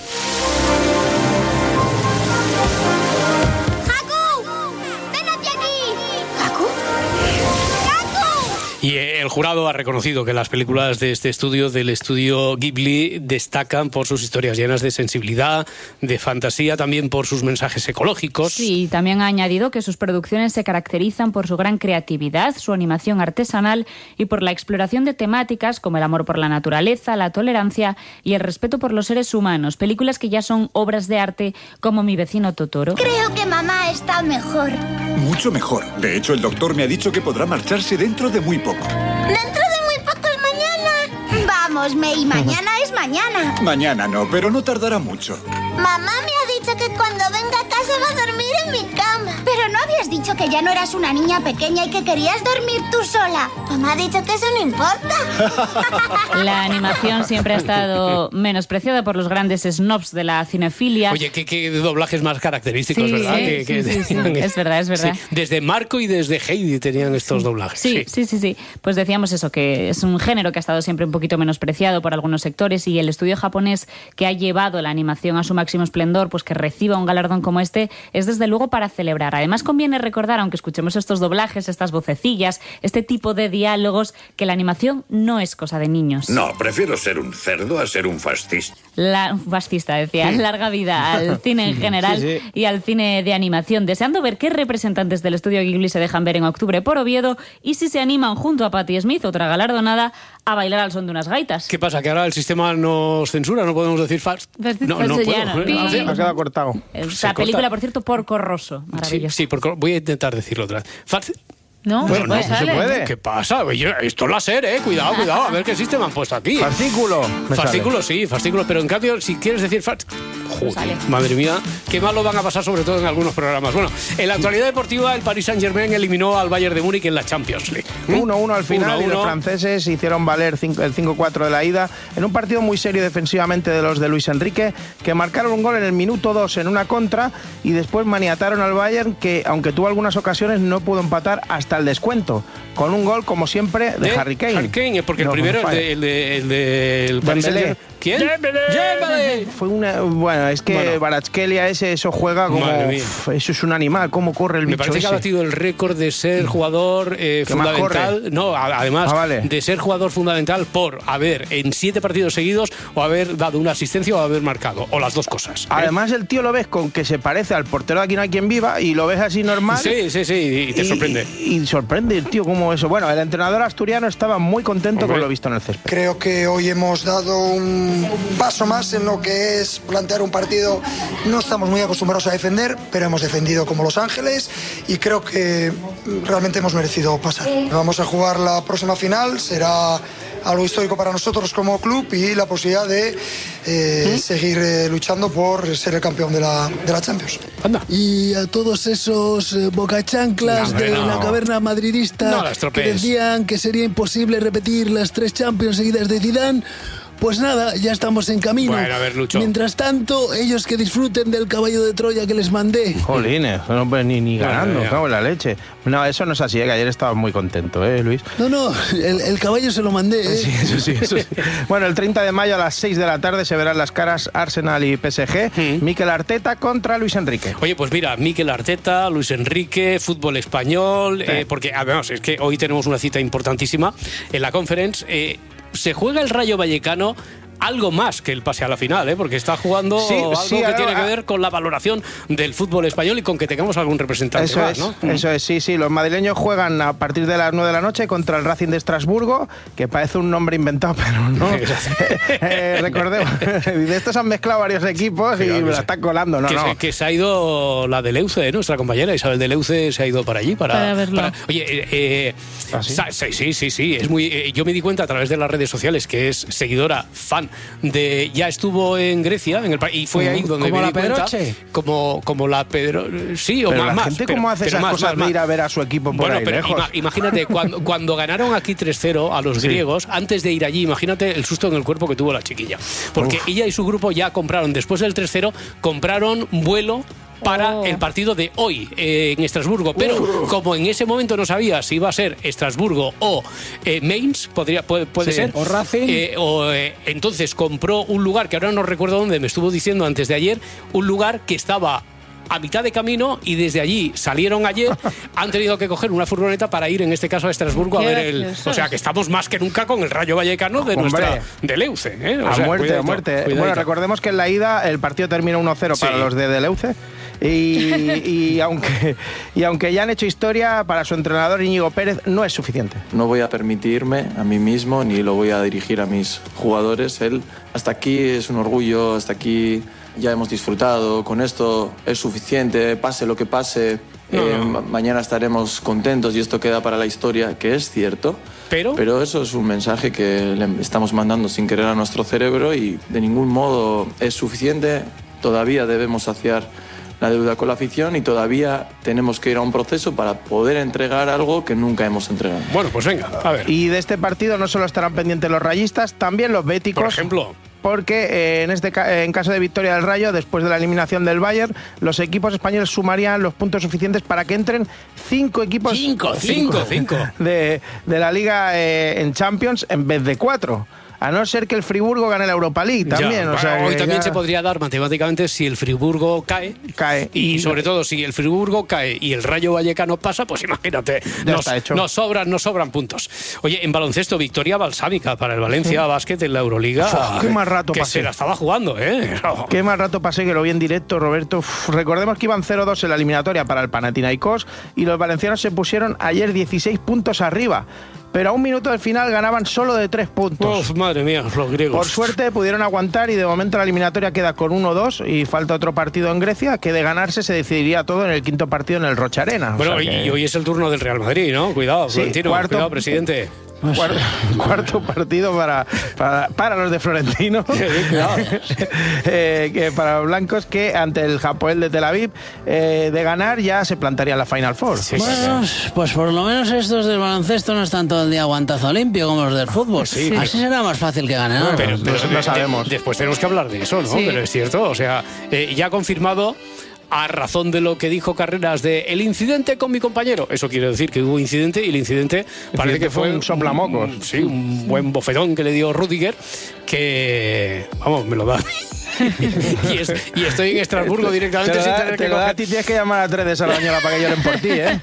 Y el jurado ha reconocido que las películas de este estudio, del estudio Ghibli, destacan por sus historias llenas de sensibilidad, de fantasía, también por sus mensajes ecológicos. Sí, también ha añadido que sus producciones se caracterizan por su gran creatividad, su animación artesanal y por la exploración de temáticas como el amor por la naturaleza, la tolerancia y el respeto por los seres humanos. Películas que ya son obras de arte como Mi vecino Totoro. Creo que mamá está mejor. Mucho mejor. De hecho, el doctor me ha dicho que podrá marcharse dentro de muy poco. ¡Dentro de muy poco es mañana! Vamos, May, mañana es mañana. Mañana no, pero no tardará mucho. Mamá me ha dicho que cuando venga a casa va a dormir en mi cama. Pero no habías dicho dicho que ya no eras una niña pequeña y que querías dormir tú sola. Mamá ha dicho que eso no importa. La animación siempre ha estado menospreciada por los grandes snobs de la cinefilia. Oye, qué doblajes más característicos, ¿verdad? Sí, es verdad. Sí, desde Marco y desde Heidi tenían estos doblajes. Sí. Pues decíamos eso, que es un género que ha estado siempre un poquito menospreciado por algunos sectores, y el estudio japonés que ha llevado la animación a su máximo esplendor, pues que reciba un galardón como este, es desde luego para celebrar. Además, conviene recordar, aunque escuchemos estos doblajes, estas vocecillas, este tipo de diálogos, que la animación no es cosa de niños. No, prefiero ser un cerdo a ser un fascista. Un fascista, decía. Larga vida al cine en general y al cine de animación. Deseando ver qué representantes del estudio Ghibli se dejan ver en octubre por Oviedo y si se animan junto a Patti Smith, otra galardonada, a bailar al son de unas gaitas. ¿Qué pasa? ¿Que ahora el sistema nos censura? ¿No podemos decir No puedo. Ha quedado cortado. Esa película, por cierto, Porco Rosso. Maravilloso. Sí, voy a intentar decirlo otra vez. No, bueno, no se puede. ¿Qué pasa? Oye, esto es láser, cuidado, a ver qué sistema han puesto aquí. Fascículo. Fascículo, pero en cambio, si quieres decir joder, madre mía, qué mal lo van a pasar, sobre todo en algunos programas. Bueno, en la actualidad deportiva, el Paris Saint-Germain eliminó al Bayern de Múnich en la Champions League. 1-1 al final, 1-1. Y los franceses hicieron valer el 5-4 de la ida en un partido muy serio defensivamente de los de Luis Enrique, que marcaron un gol en el minuto 2 en una contra y después maniataron al Bayern, que aunque tuvo algunas ocasiones no pudo empatar hasta el descuento, con un gol como siempre de Harry Kane. Harry Kane, porque el primero el del Paris Saint-Germain. ¿Quién? Dembélé. Fue bueno, es que Kvaratskhelia eso juega como eso es un animal, cómo corre el bicho. Me parece que ha batido el récord de ser jugador fundamental. No, además de ser jugador fundamental por haber en 7 partidos seguidos o haber dado una asistencia o haber marcado, o las dos cosas. Además el tío lo ves con que se parece al portero de Aquí no hay quien viva y lo ves así normal. Sí, y te sorprende. Y sorprende el tío como eso. Bueno, el entrenador asturiano estaba muy contento con lo visto en el césped. Creo que hoy hemos dado un paso más en lo que es plantear un partido. No estamos muy acostumbrados a defender, pero hemos defendido como Los Ángeles y creo que realmente hemos merecido pasar. Vamos a jugar la próxima final, será algo histórico para nosotros como club y la posibilidad de seguir luchando por ser el campeón de la Champions. Y a todos esos bocachanclas de la caverna madridista que decían que sería imposible repetir las 3 Champions seguidas de Zidane, pues nada, ya estamos en camino. Bueno, a ver, Lucho. Mientras tanto, ellos que disfruten del caballo de Troya que les mandé. Jolines, no pues ni ganando, cago en la leche. No, eso no es así, que ayer estaba muy contento, Luis. No, el caballo se lo mandé, Sí, eso sí. Bueno, el 30 de mayo a las 6 de la tarde se verán las caras Arsenal y PSG. Mikel Arteta contra Luis Enrique. Oye, pues mira, Mikel Arteta, Luis Enrique, fútbol español, porque además es que hoy tenemos una cita importantísima en la Conference. Se juega el Rayo Vallecano algo más que el pase a la final, porque está jugando algo que tiene que ver con la valoración del fútbol español y con que tengamos algún representante más, ¿no? Eso es, sí. Los madrileños juegan a partir de las 9 de la noche contra el Racing de Estrasburgo, que parece un nombre inventado, pero no. Recordemos, de estos han mezclado varios equipos y me la están colando, Que se ha ido la de Leuce, nuestra compañera Isabel de Leuce, se ha ido para allí para verlo. Oye, sí, es muy. Yo me di cuenta a través de las redes sociales que es seguidora, fan de. Ya estuvo en Grecia y fue ahí donde me di cuenta. Como la Pedro. Sí, o pero más. La gente cómo hace esas cosas de ir a ver a su equipo por ahí lejos. Imagínate, cuando ganaron aquí 3-0 a los griegos, antes de ir allí, imagínate el susto en el cuerpo que tuvo la chiquilla. Porque ella y su grupo ya compraron, después del 3-0, compraron vuelo para el partido de hoy en Estrasburgo, pero como en ese momento no sabía si iba a ser Estrasburgo o Mainz, puede ser, o Racing, entonces compró un lugar que ahora no recuerdo dónde, me estuvo diciendo antes de ayer, un lugar que estaba a mitad de camino y desde allí salieron ayer, han tenido que coger una furgoneta para ir en este caso a Estrasburgo a ver o sea que estamos más que nunca con el Rayo Vallecano de Leuce, a muerte. Bueno, recordemos que en la ida el partido terminó 1-0 para los de Leuce. Y aunque ya han hecho historia, para su entrenador Íñigo Pérez no es suficiente. No voy a permitirme a mí mismo ni lo voy a dirigir a mis jugadores. Hasta aquí es un orgullo, hasta aquí ya hemos disfrutado, con esto es suficiente, pase lo que pase. Mañana estaremos contentos y esto queda para la historia, que es cierto, pero eso es un mensaje que le estamos mandando sin querer a nuestro cerebro y de ningún modo es suficiente. Todavía debemos saciar la deuda con la afición y todavía tenemos que ir a un proceso para poder entregar algo que nunca hemos entregado. Bueno, pues venga, a ver. Y de este partido no solo estarán pendientes los rayistas, también los béticos. Por ejemplo. Porque en caso de victoria del Rayo, después de la eliminación del Bayern, los equipos españoles sumarían los puntos suficientes para que entren 5 equipos de la Liga en Champions en vez de 4. A no ser que el Friburgo gane la Europa League también. Hoy también se podría dar matemáticamente si el Friburgo cae. Y sobre todo, si el Friburgo cae y el Rayo Vallecano pasa, pues imagínate, nos sobran puntos. Oye, en baloncesto, victoria balsámica para el Valencia Basket en la Euroliga. Qué más rato que pasé. Se la estaba jugando, ¿eh? Qué más rato pasé, que lo vi en directo, Roberto. Recordemos que iban 0-2 en la eliminatoria para el Panathinaikos y los valencianos se pusieron ayer 16 puntos arriba. Pero a un minuto del final ganaban solo de 3 puntos. Madre mía, los griegos. Por suerte pudieron aguantar y de momento la eliminatoria queda con 1-2 y falta otro partido en Grecia, que de ganarse se decidiría todo en el quinto partido en el Rocha Arena. Bueno, y hoy es el turno del Real Madrid, ¿no? Cuidado, sí, Florentino, cuidado, presidente. Cuarto partido para los de Florentino. Que para los blancos, que ante el Hapoel de Tel Aviv, de ganar ya se plantaría la Final Four. Bueno, pues por lo menos estos del baloncesto no están todo el día guantazo limpio como los del fútbol. Así será más fácil que ganen. Pero no sabemos. Después tenemos que hablar de eso, ¿no? Pero es cierto, o sea, ya confirmado, a razón de lo que dijo Carreras de el incidente con mi compañero. Eso quiere decir que hubo incidente, y el incidente parece que fue un soplamocos. Sí, un buen bofetón que le dio Rüdiger, que, vamos, me lo da a mí. y estoy en Estrasburgo directamente sin tener que coger. Tienes que llamar a 3 de Sardañola para que lloren por ti, ¿eh?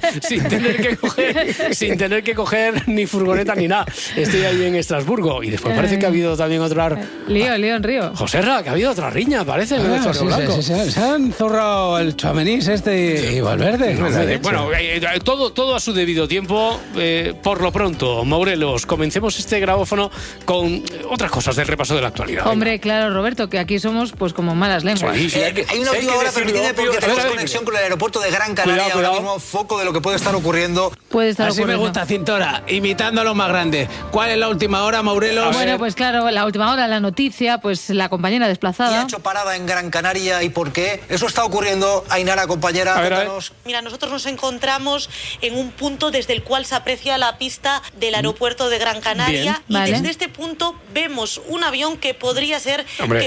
sin tener que coger ni furgoneta ni nada. Estoy ahí en Estrasburgo. Y después parece que ha habido también otra... Lío en Río. Joserra, que ha habido otra riña, parece. Se han zurrado el Chouamenis y Valverde. Bueno, todo a su debido tiempo. Por lo pronto, Maurelos, comencemos este grabófono con otras cosas del repaso de la actualidad. Hombre, claro, Roberto, que aquí somos pues como malas lenguas. Hay una última hora, permitidme, porque tenemos conexión con el aeropuerto de Gran Canaria. Cuidado. Ahora mismo foco de lo que puede estar ocurriendo. Así me gusta, Cintora, imitando a lo más grande. ¿Cuál es la última hora, Maurelos? Bueno, pues claro, la última hora, la noticia, pues la compañera desplazada. ¿Y ha hecho parada en Gran Canaria y por qué? Eso está ocurriendo, Ainara, compañera. Cuéntanos. Mira, nosotros nos encontramos en un punto desde el cual se aprecia la pista del aeropuerto de Gran Canaria. Bien, y desde este punto vemos un avión que podría ser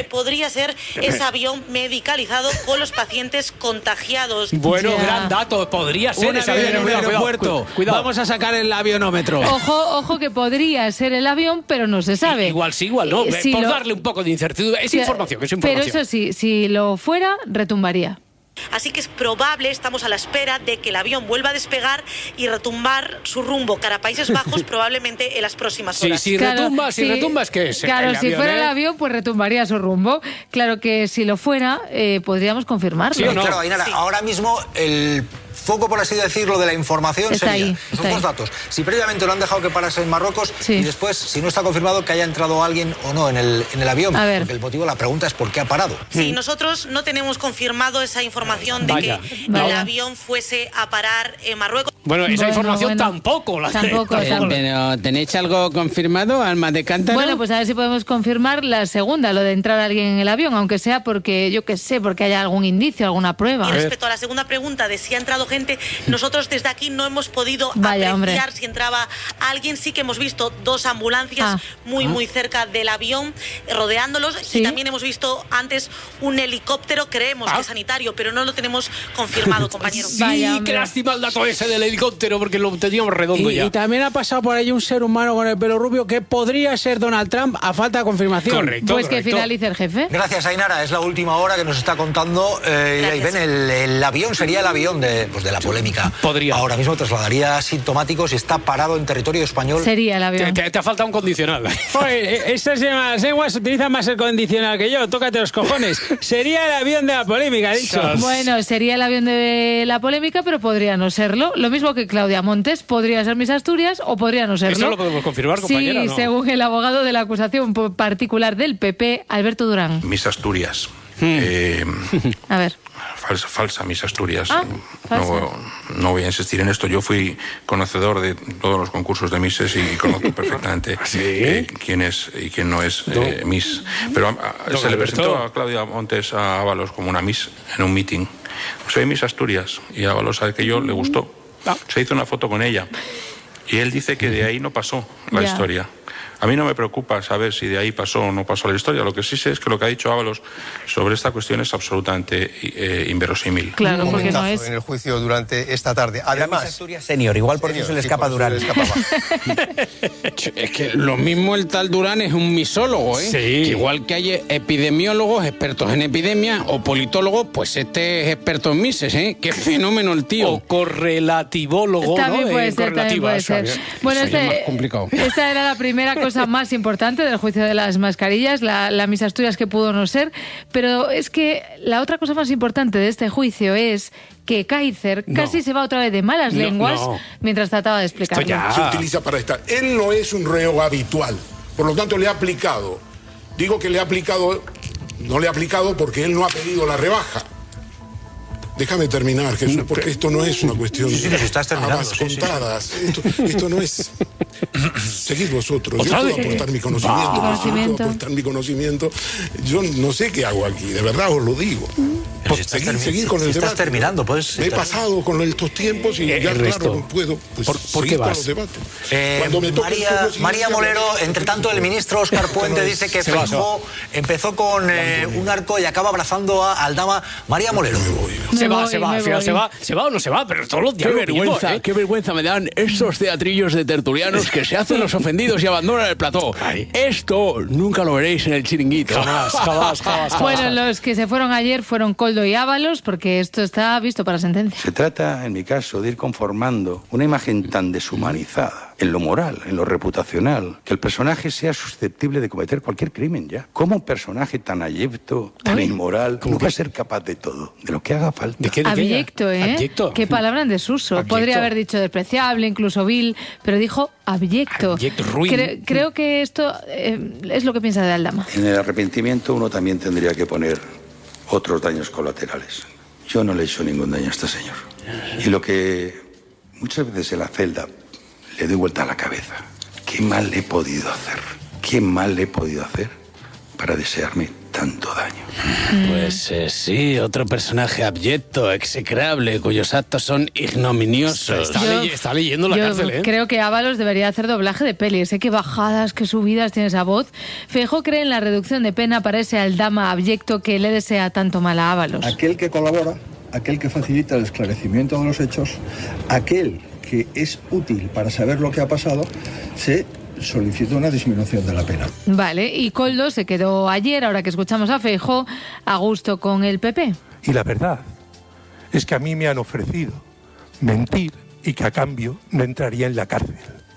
ese avión medicalizado con los pacientes contagiados. Bueno, gran dato, podría ser ese avión en el aeropuerto. Cuidado. Vamos a sacar el avionómetro. Ojo que podría ser el avión, pero no se sabe. Igual sí, igual no. Por darle un poco de incertidumbre. Es información. Pero eso sí, si lo fuera, retumbaría. Así que es probable, estamos a la espera de que el avión vuelva a despegar y retumbar su rumbo cara a Países Bajos probablemente en las próximas horas. Si retumba, es que es claro, el si avión, fuera el avión, pues retumbaría su rumbo. Claro que si lo fuera, podríamos confirmarlo. ¿Sí o no? Claro, Ainara, ahora mismo el foco, por así decirlo, de la información está sería ahí, esos dos datos. Si previamente lo han dejado que parase en Marruecos y después, si no está confirmado que haya entrado alguien o no en el avión. Porque el motivo de la pregunta es por qué ha parado. Sí, nosotros no tenemos confirmado esa información de que el avión fuese a parar en Marruecos. Bueno, esa información tampoco la Tampoco. Pero ¿tenéis algo confirmado, Alma de Cántaro? Bueno, pues a ver si podemos confirmar la segunda, lo de entrar a alguien en el avión, aunque sea porque, yo qué sé, porque haya algún indicio, alguna prueba. Y respecto a la segunda pregunta de si ha entrado gente, nosotros desde aquí no hemos podido apreciar si entraba alguien. Sí que hemos visto 2 ambulancias muy cerca del avión, rodeándolos. Y también hemos visto antes un helicóptero, creemos que es sanitario, pero no lo tenemos confirmado, compañero. Qué lástima el dato ese del helicóptero, porque lo teníamos redondo ya. Y también ha pasado por ahí un ser humano con el pelo rubio que podría ser Donald Trump a falta de confirmación. Correcto. Que finalice el jefe. Gracias, Ainara. Es la última hora que nos está contando. Ahí ven, el avión sería el avión de la polémica. Podría. Ahora mismo trasladaría sintomáticos y está parado en territorio español. Sería el avión. Te ha faltado un condicional. Oye, estas lenguas utilizan más el condicional que yo. Tócate los cojones. Sería el avión de la polémica, he dicho. Bueno, sería el avión de la polémica, pero podría no serlo. Lo mismo que Claudia Montes, podría ser Miss Asturias o podría no serlo. Eso lo podemos confirmar, compañera. Sí, ¿no? según el abogado de la acusación particular del PP, Alberto Durán. Miss Asturias. A ver. falsa Miss Asturias. No voy a insistir en esto. Yo fui conocedor de todos los concursos de Misses y conozco perfectamente quién es y quién no es Miss. Pero se le presentó a Claudia Montes a Ábalos como una Miss en un meeting. Soy Miss Asturias y Ábalos a aquello le gustó. Se hizo una foto con ella y él dice que de ahí no pasó la historia. A mí no me preocupa saber si de ahí pasó o no pasó la historia. Lo que sí sé es que lo que ha dicho Ábalos sobre esta cuestión es absolutamente inverosímil. Claro, un porque no es en el juicio durante esta tarde. Además, Asturias senior, igual por eso se le escapa a Durán. Es que lo mismo el tal Durán es un misólogo, ¿eh? Sí. Que igual que hay epidemiólogos expertos en epidemia o politólogos, pues este es experto en mises, ¿eh? Qué fenómeno el tío. O correlativólogo, también ¿no? Puede ser, también puede ser. Bueno, es más complicado. Esta era la primera cosa más importante del juicio de las mascarillas, la Miss Asturias que pudo no ser, pero es que la otra cosa más importante de este juicio es que Kaiser casi se va otra vez de malas lenguas mientras trataba de explicarlo. Se utiliza para estar. Él no es un reo habitual, por lo tanto le ha aplicado. Digo que le ha aplicado, no le ha aplicado porque él no ha pedido la rebaja. Déjame terminar, Jesús, porque esto no es una cuestión contadas. Esto no es... Seguid vosotros. Yo puedo aportar mi conocimiento. Yo no sé qué hago aquí, de verdad os lo digo. Seguir con el debate. Estás terminando, pues. Me he pasado con estos tiempos y ya claro, no puedo. Pues, ¿Por qué vas? Con los debates. María Molero, entre tanto, el ministro Óscar Puente dice que Feijóo empezó con un arco y acaba abrazando a Aldama. María Molero. Se va o no se va, pero todos los días. Qué vergüenza me dan esos teatrillos de tertulianos que se hacen los ofendidos y abandonan el plató. Esto nunca lo veréis en el Chiringuito. Jamás. Bueno, los que se fueron ayer fueron Koldo y Ábalos, porque esto está visto para sentencia. Se trata, en mi caso, de ir conformando una imagen tan deshumanizada en lo moral, en lo reputacional, que el personaje sea susceptible de cometer cualquier crimen ya. ¿Cómo un personaje tan abyecto, tan inmoral, no va a ser capaz de todo, de lo que haga falta? Abyecto, ¿eh? Abyecto. Qué palabra en desuso. Abyecto. Podría haber dicho despreciable, incluso vil, pero dijo abyecto. Abyecto, ruin. Creo que esto es lo que piensa de Aldama. En el arrepentimiento uno también tendría que poner otros daños colaterales. Yo no le he hecho ningún daño a este señor. Y lo que muchas veces en la celda le doy vuelta a la cabeza. ¿Qué mal le he podido hacer? ¿Qué mal le he podido hacer para desearme tanto daño? Pues sí, otro personaje abyecto, execrable, cuyos actos son ignominiosos. Está leyendo la cárcel, ¿eh? Creo que Ábalos debería hacer doblaje de peli. Sé qué bajadas, qué subidas tiene esa voz. Feijóo cree en la reducción de pena para ese Aldama abyecto que le desea tanto mal a Ábalos. Aquel que colabora, aquel que facilita el esclarecimiento de los hechos, aquel que es útil para saber lo que ha pasado, se solicita una disminución de la pena. Vale, y Koldo se quedó ayer, ahora que escuchamos a Feijóo, a gusto con el PP. Y la verdad es que a mí me han ofrecido mentir y que a cambio no entraría en la cárcel.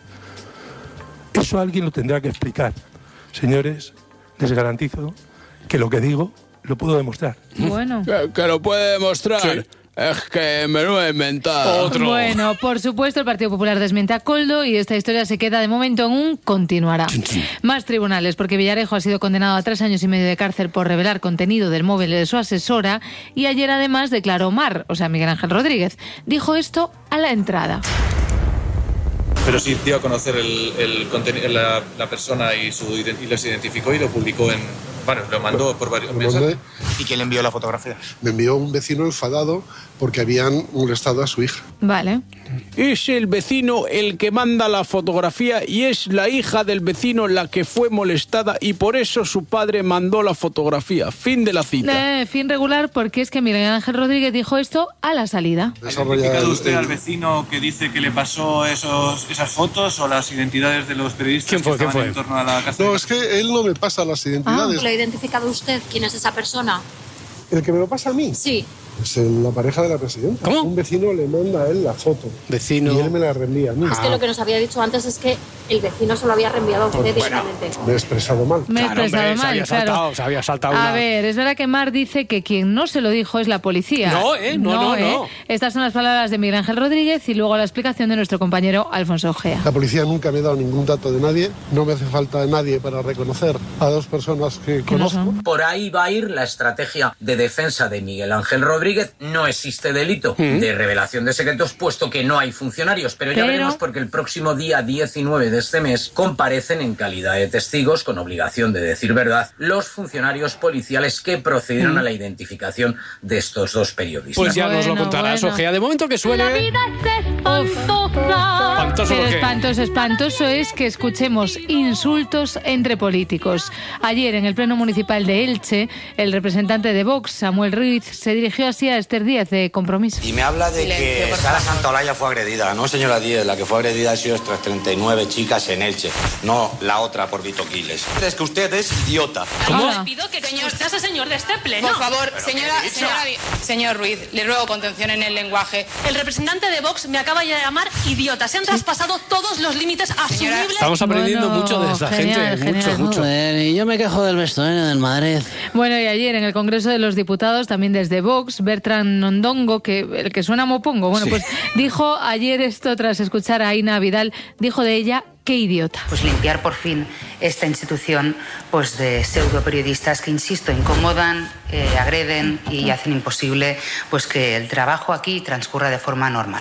Eso alguien lo tendrá que explicar. Señores, les garantizo que lo que digo lo puedo demostrar. Bueno. Que lo puede demostrar. Sí. Es que me lo he inventado. Bueno, por supuesto, el Partido Popular desmiente a Koldo y esta historia se queda de momento en un continuará. Más tribunales, porque Villarejo ha sido condenado a 3 años y medio de cárcel por revelar contenido del móvil de su asesora y ayer además declaró Miguel Ángel Rodríguez. Dijo esto a la entrada. Pero sí dio a conocer la persona y los identificó y lo publicó en... Bueno, lo mandó por varios mensajes. ¿Y quién le envió la fotografía? Me envió un vecino enfadado porque habían molestado a su hija. Vale. Es el vecino el que manda la fotografía y es la hija del vecino la que fue molestada y por eso su padre mandó la fotografía. Fin de la cita. Fin regular porque es que Miguel Ángel Rodríguez dijo esto a la salida. ¿Ha identificado usted al vecino que dice que le pasó esas fotos o las identidades de los periodistas que estaban en torno a la casa? No, es que él no me pasa las identidades. ¿Lo ha identificado usted? ¿Quién es esa persona? ¿El que me lo pasa a mí? Sí. Es la pareja de la presidenta. ¿Cómo? Un vecino le manda a él la foto. Vecino. Y él me la reenvía a mí. Es que lo que nos había dicho antes es que el vecino se lo había reenviado a usted directamente. Me he expresado mal. Me he expresado mal, claro. Se había saltado A ver, es verdad que Mar dice que quien no se lo dijo es la policía. No. Estas son las palabras de Miguel Ángel Rodríguez y luego la explicación de nuestro compañero Alfonso Ojea. La policía nunca me ha dado ningún dato de nadie. No me hace falta nadie para reconocer a 2 personas que conozco. Por ahí va a ir la estrategia de defensa de Miguel Ángel Rodríguez Rodríguez no existe delito de revelación de secretos, puesto que no hay funcionarios. Pero ya veremos, porque el próximo día 19 de este mes comparecen en calidad de testigos, con obligación de decir verdad, los funcionarios policiales que procedieron a la identificación de estos dos periodistas. Pues ya nos lo contarás, Ojea. De momento que suene... La vida es espantosa. Pero espantoso es que escuchemos insultos entre políticos. Ayer, en el Pleno Municipal de Elche, el representante de Vox, Samuel Ruiz, se dirigió así a Esther Díaz de Compromís. Y me habla de que Sara Santaolalla fue agredida. No, señora Díaz, la que fue agredida ha sido estas 39 chicas en Elche, no la otra por Vito Quiles. Es que usted es idiota. ¿Cómo? Les pido que señor de este pleno. Por favor, señor Ruiz, le ruego contención en el lenguaje. El representante de Vox me acaba de llamar idiota. Se han traspasado todos los límites asumibles. Estamos aprendiendo mucho de esta gente. Mucho. Y yo me quejo del vestuario del Madrid. Bueno, y ayer en el Congreso de los Diputados, también desde Vox, Bertrand Nondongo, el que suena mopongo, pues dijo ayer esto tras escuchar a Aina Vidal, dijo de ella: ¡qué idiota! Pues limpiar por fin esta institución de pseudo periodistas que, insisto, incomodan, agreden y hacen imposible que el trabajo aquí transcurra de forma normal.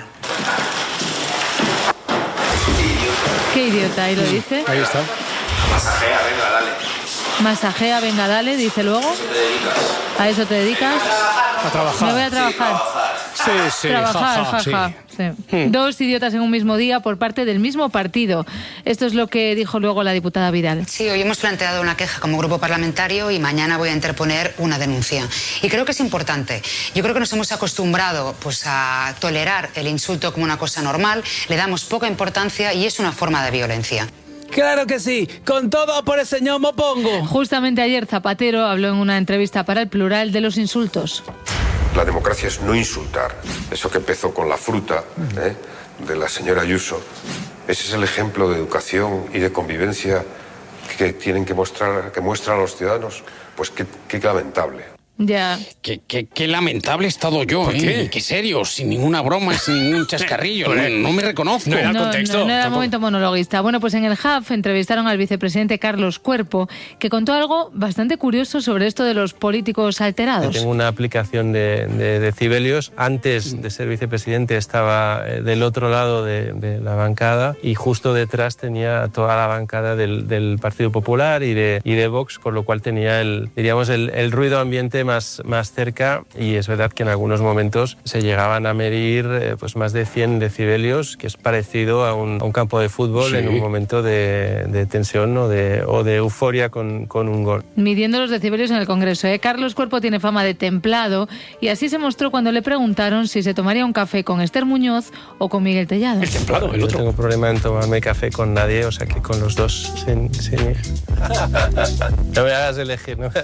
¡Qué idiota! Ahí lo dice. Ahí está. Masajea, venga, dale. Masajea, venga, dale, dice luego. ¿A eso te dedicas? A trabajar. Me voy a trabajar. Sí. Trabajar, jaja. Sí. Dos idiotas en un mismo día por parte del mismo partido. Esto es lo que dijo luego la diputada Vidal. Sí, hoy hemos planteado una queja como grupo parlamentario y mañana voy a interponer una denuncia. Y creo que es importante. Yo creo que nos hemos acostumbrado a tolerar el insulto como una cosa normal, le damos poca importancia y es una forma de violencia. Claro que sí, con todo por el señor Mopongo. Justamente ayer Zapatero habló en una entrevista para El Plural de los insultos. La democracia es no insultar. Eso que empezó con la fruta de la señora Ayuso. Ese es el ejemplo de educación y de convivencia que tienen que muestran a los ciudadanos. Pues qué lamentable. Ya. Qué lamentable he estado yo, ¿Por qué? Qué serio, sin ninguna broma, sin ningún chascarrillo. No me reconozco. No era el contexto. No era el momento monologuista. Bueno, pues en el HUB entrevistaron al vicepresidente Carlos Cuerpo, que contó algo bastante curioso sobre esto de los políticos alterados. Tengo una aplicación de decibelios. Antes de ser vicepresidente estaba del otro lado de la bancada y justo detrás tenía toda la bancada del Partido Popular y de Vox, con lo cual tenía el ruido ambiente más cerca, y es verdad que en algunos momentos se llegaban a medir más de 100 decibelios, que es parecido a un campo de fútbol en un momento de tensión o de euforia con un gol. Midiendo los decibelios en el Congreso. Carlos Cuerpo tiene fama de templado y así se mostró cuando le preguntaron si se tomaría un café con Esther Muñoz o con Miguel Tellado. El templado, el otro. No tengo problema en tomarme café con nadie, o sea que con los dos sin no me hagas elegir, ¿no?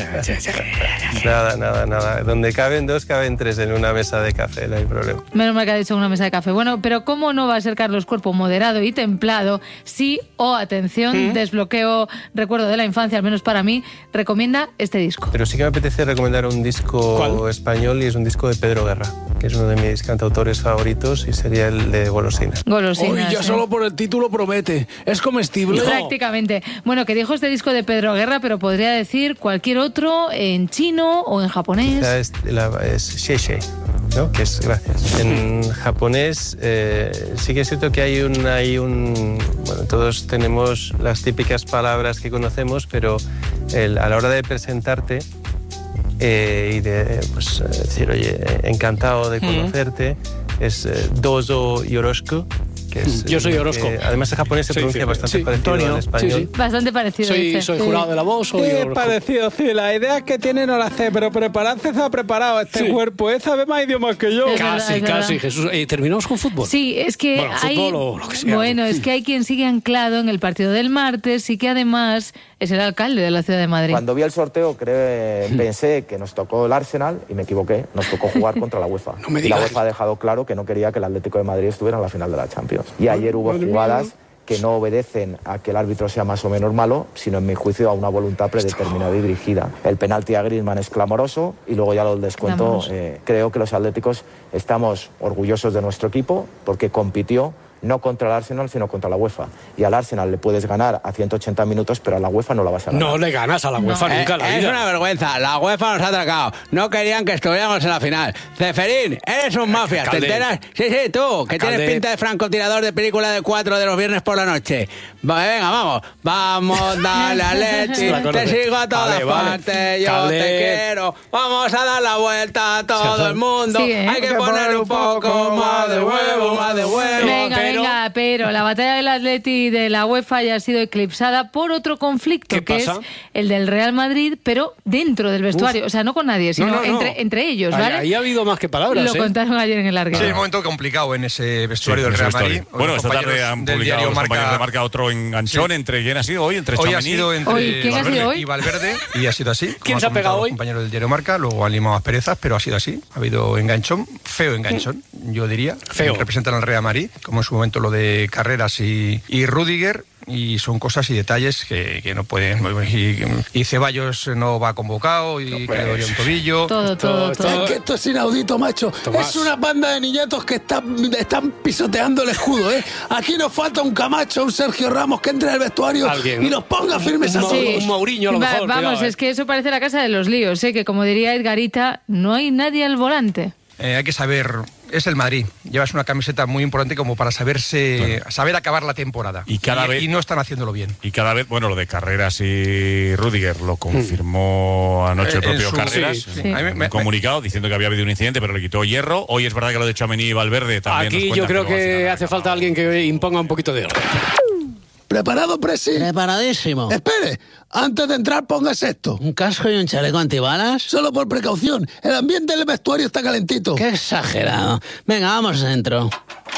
Nada. Donde caben dos, caben tres en una mesa de café, no hay problema. Menos mal que ha dicho una mesa de café. Bueno, pero ¿cómo no va a ser Carlos Cuerpo moderado y templado si, atención, desbloqueo recuerdo de la infancia, al menos para mí, recomienda este disco? Pero sí que me apetece recomendar un disco español, y es un disco de Pedro Guerra, que es uno de mis cantautores favoritos, y sería el de Golosinas. Golosinas. Uy, ya solo por el título promete. ¿Es comestible? Prácticamente. Bueno, que dijo este disco de Pedro Guerra, pero podría decir cualquier otro en chino o en japonés. Es Shei, ¿no? Que es gracias. En japonés sí que es cierto que hay un bueno, todos tenemos las típicas palabras que conocemos, pero a la hora de presentarte y de decir, oye, encantado de conocerte, es dozo yoroshiku. Yo soy Orozco. Además, en japonés se pronuncia bastante parecido al español. Sí. Bastante parecido. Soy jurado de la voz. Es parecido, sí. La idea que tiene no la sé, pero prepararse se ha preparado este cuerpo. Sabe más idiomas que yo. Casi, Jesús. ¿Terminamos con fútbol? Sí, es que fútbol o lo que sea. Bueno, es que hay quien sigue anclado en el partido del martes y que además es el alcalde de la ciudad de Madrid. Cuando vi el sorteo pensé que nos tocó el Arsenal y me equivoqué. Nos tocó jugar contra la UEFA. Y la UEFA ha dejado claro que no quería que el Atlético de Madrid estuviera en la final de la Champions. Y ayer hubo jugadas que no obedecen a que el árbitro sea más o menos malo, sino en mi juicio a una voluntad predeterminada y dirigida. El penalti a Griezmann es clamoroso y luego ya el descuento. Creo que los atléticos estamos orgullosos de nuestro equipo porque compitió no contra el Arsenal, sino contra la UEFA. Y al Arsenal le puedes ganar a 180 minutos, pero a la UEFA no la vas a ganar. No le ganas a la UEFA nunca en la vida. Es una vergüenza, la UEFA nos ha atracado. No querían que estuviéramos en la final. Ceferín, eres un mafia, ¿te enteras? Sí, tú, que tienes pinta de francotirador de película de 4 de los viernes por la noche. Venga, vamos. Vamos, dale a Leti, te sigo a todas partes, yo te quiero. Vamos a dar la vuelta a todo el mundo. Sí, hay que poner un poco más de huevo, más de huevo. Venga, pero la batalla del Atleti y de la UEFA ya ha sido eclipsada por otro conflicto, que es el del Real Madrid, pero dentro del vestuario. O sea, no con nadie, sino entre ellos, ¿vale? Ahí ha habido más que palabras. Lo contaron ayer en el Larguero. Sí, un momento complicado en ese vestuario del Real Madrid. Bueno, esta tarde han publicado los compañeros de Marca otro enganchón. ¿Entre quién ha sido hoy? Entre Hoy ha sido entre ¿quién ha sido hoy? Y Valverde, y ha sido así. ¿Quién se ha pegado hoy? Compañero del diario Marca, luego han limado asperezas, pero ha sido así. Ha habido enganchón, feo enganchón, yo diría. Feo. Representan al Real Madrid, como en su momento lo de Carreras y Rüdiger. Y son cosas y detalles que no pueden. Y Ceballos no va convocado y quedó ya un tobillo. Todo. Es que esto es inaudito, macho. Tomás. Es una banda de niñatos que están pisoteando el escudo, ¿eh? Aquí nos falta un Camacho, un Sergio Ramos que entre al vestuario y nos ponga firmes a todos. Un Mourinho a lo mejor. Vamos, es que eso parece la casa de los líos, ¿eh? Que como diría Edgarita, no hay nadie al volante. Hay que saber, es el Madrid. Llevas una camiseta muy importante como para saber acabar la temporada. Y no están haciéndolo bien. Y cada vez, bueno, lo de Carreras y Rüdiger lo confirmó anoche el propio Carreras. Un comunicado diciendo que había habido un incidente, pero le quitó hierro. Hoy es verdad que lo de Tchouaméni y Valverde también. Aquí yo creo que hace falta alguien que imponga un poquito de orden. ¿Preparado, Presi? Preparadísimo. Espere, antes de entrar póngase esto. ¿Un casco y un chaleco antibalas? Solo por precaución, el ambiente del vestuario está calentito. Qué exagerado. Venga, vamos dentro.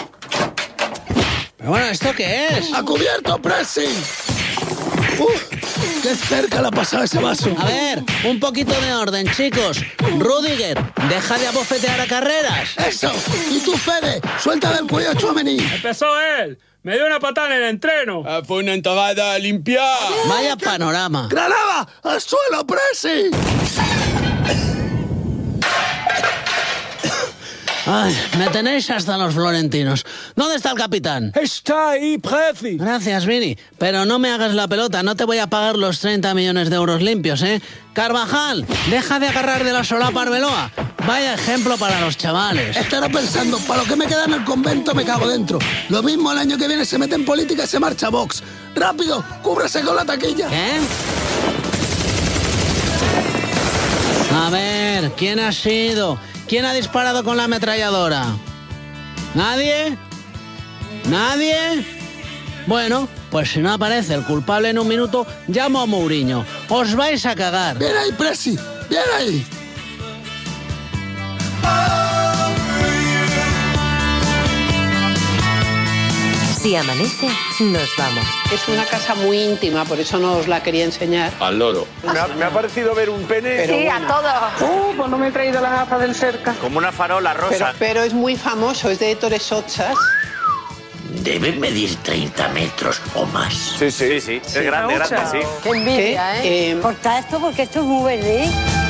Pero bueno, ¿esto qué es? ¡A cubierto, Presi! ¡Qué cerca le ha pasado ese vaso! A ver, un poquito de orden, chicos. Rüdiger, deja de abofetear a Carreras. ¡Eso! Y tú, Fede, suelta del cuello a Tchouaméni. ¡Empezó él! ¡Me dio una patada en el entreno! ¡Fue una entagada limpia! ¡Vaya panorama! ¡Granada! ¡Al suelo, Presi! Ay, me tenéis hasta los florentinos. ¿Dónde está el capitán? Está ahí, Presi. Gracias, Vini. Pero no me hagas la pelota, no te voy a pagar los 30 millones de euros limpios, ¿eh? Carvajal, deja de agarrar de la solapa Arbeloa. Vaya ejemplo para los chavales. Estará pensando, para lo que me queda en el convento me cago dentro. Lo mismo el año que viene se mete en política y se marcha a Vox. ¡Rápido! ¡Cúbrase con la taquilla! ¿Qué? A ver, ¿quién ha sido? ¿Quién ha disparado con la ametralladora? ¿Nadie? ¿Nadie? Bueno, pues si no aparece el culpable en un minuto, llamo a Mourinho. Os vais a cagar. ¡Bien ahí, Presi! ¡Bien ahí! Si amanece, nos vamos. Es una casa muy íntima, por eso no os la quería enseñar. Al loro. Me ha parecido ver un pene. Pero sí, bueno. A todos. Pues no me he traído las gafas del cerca. Como una farola rosa. Pero es muy famoso, es de Ettore Sottsass. Debe medir 30 metros o más. Sí. Es grande, sí. Qué envidia, ¿eh? Corta esto porque esto es muy verde.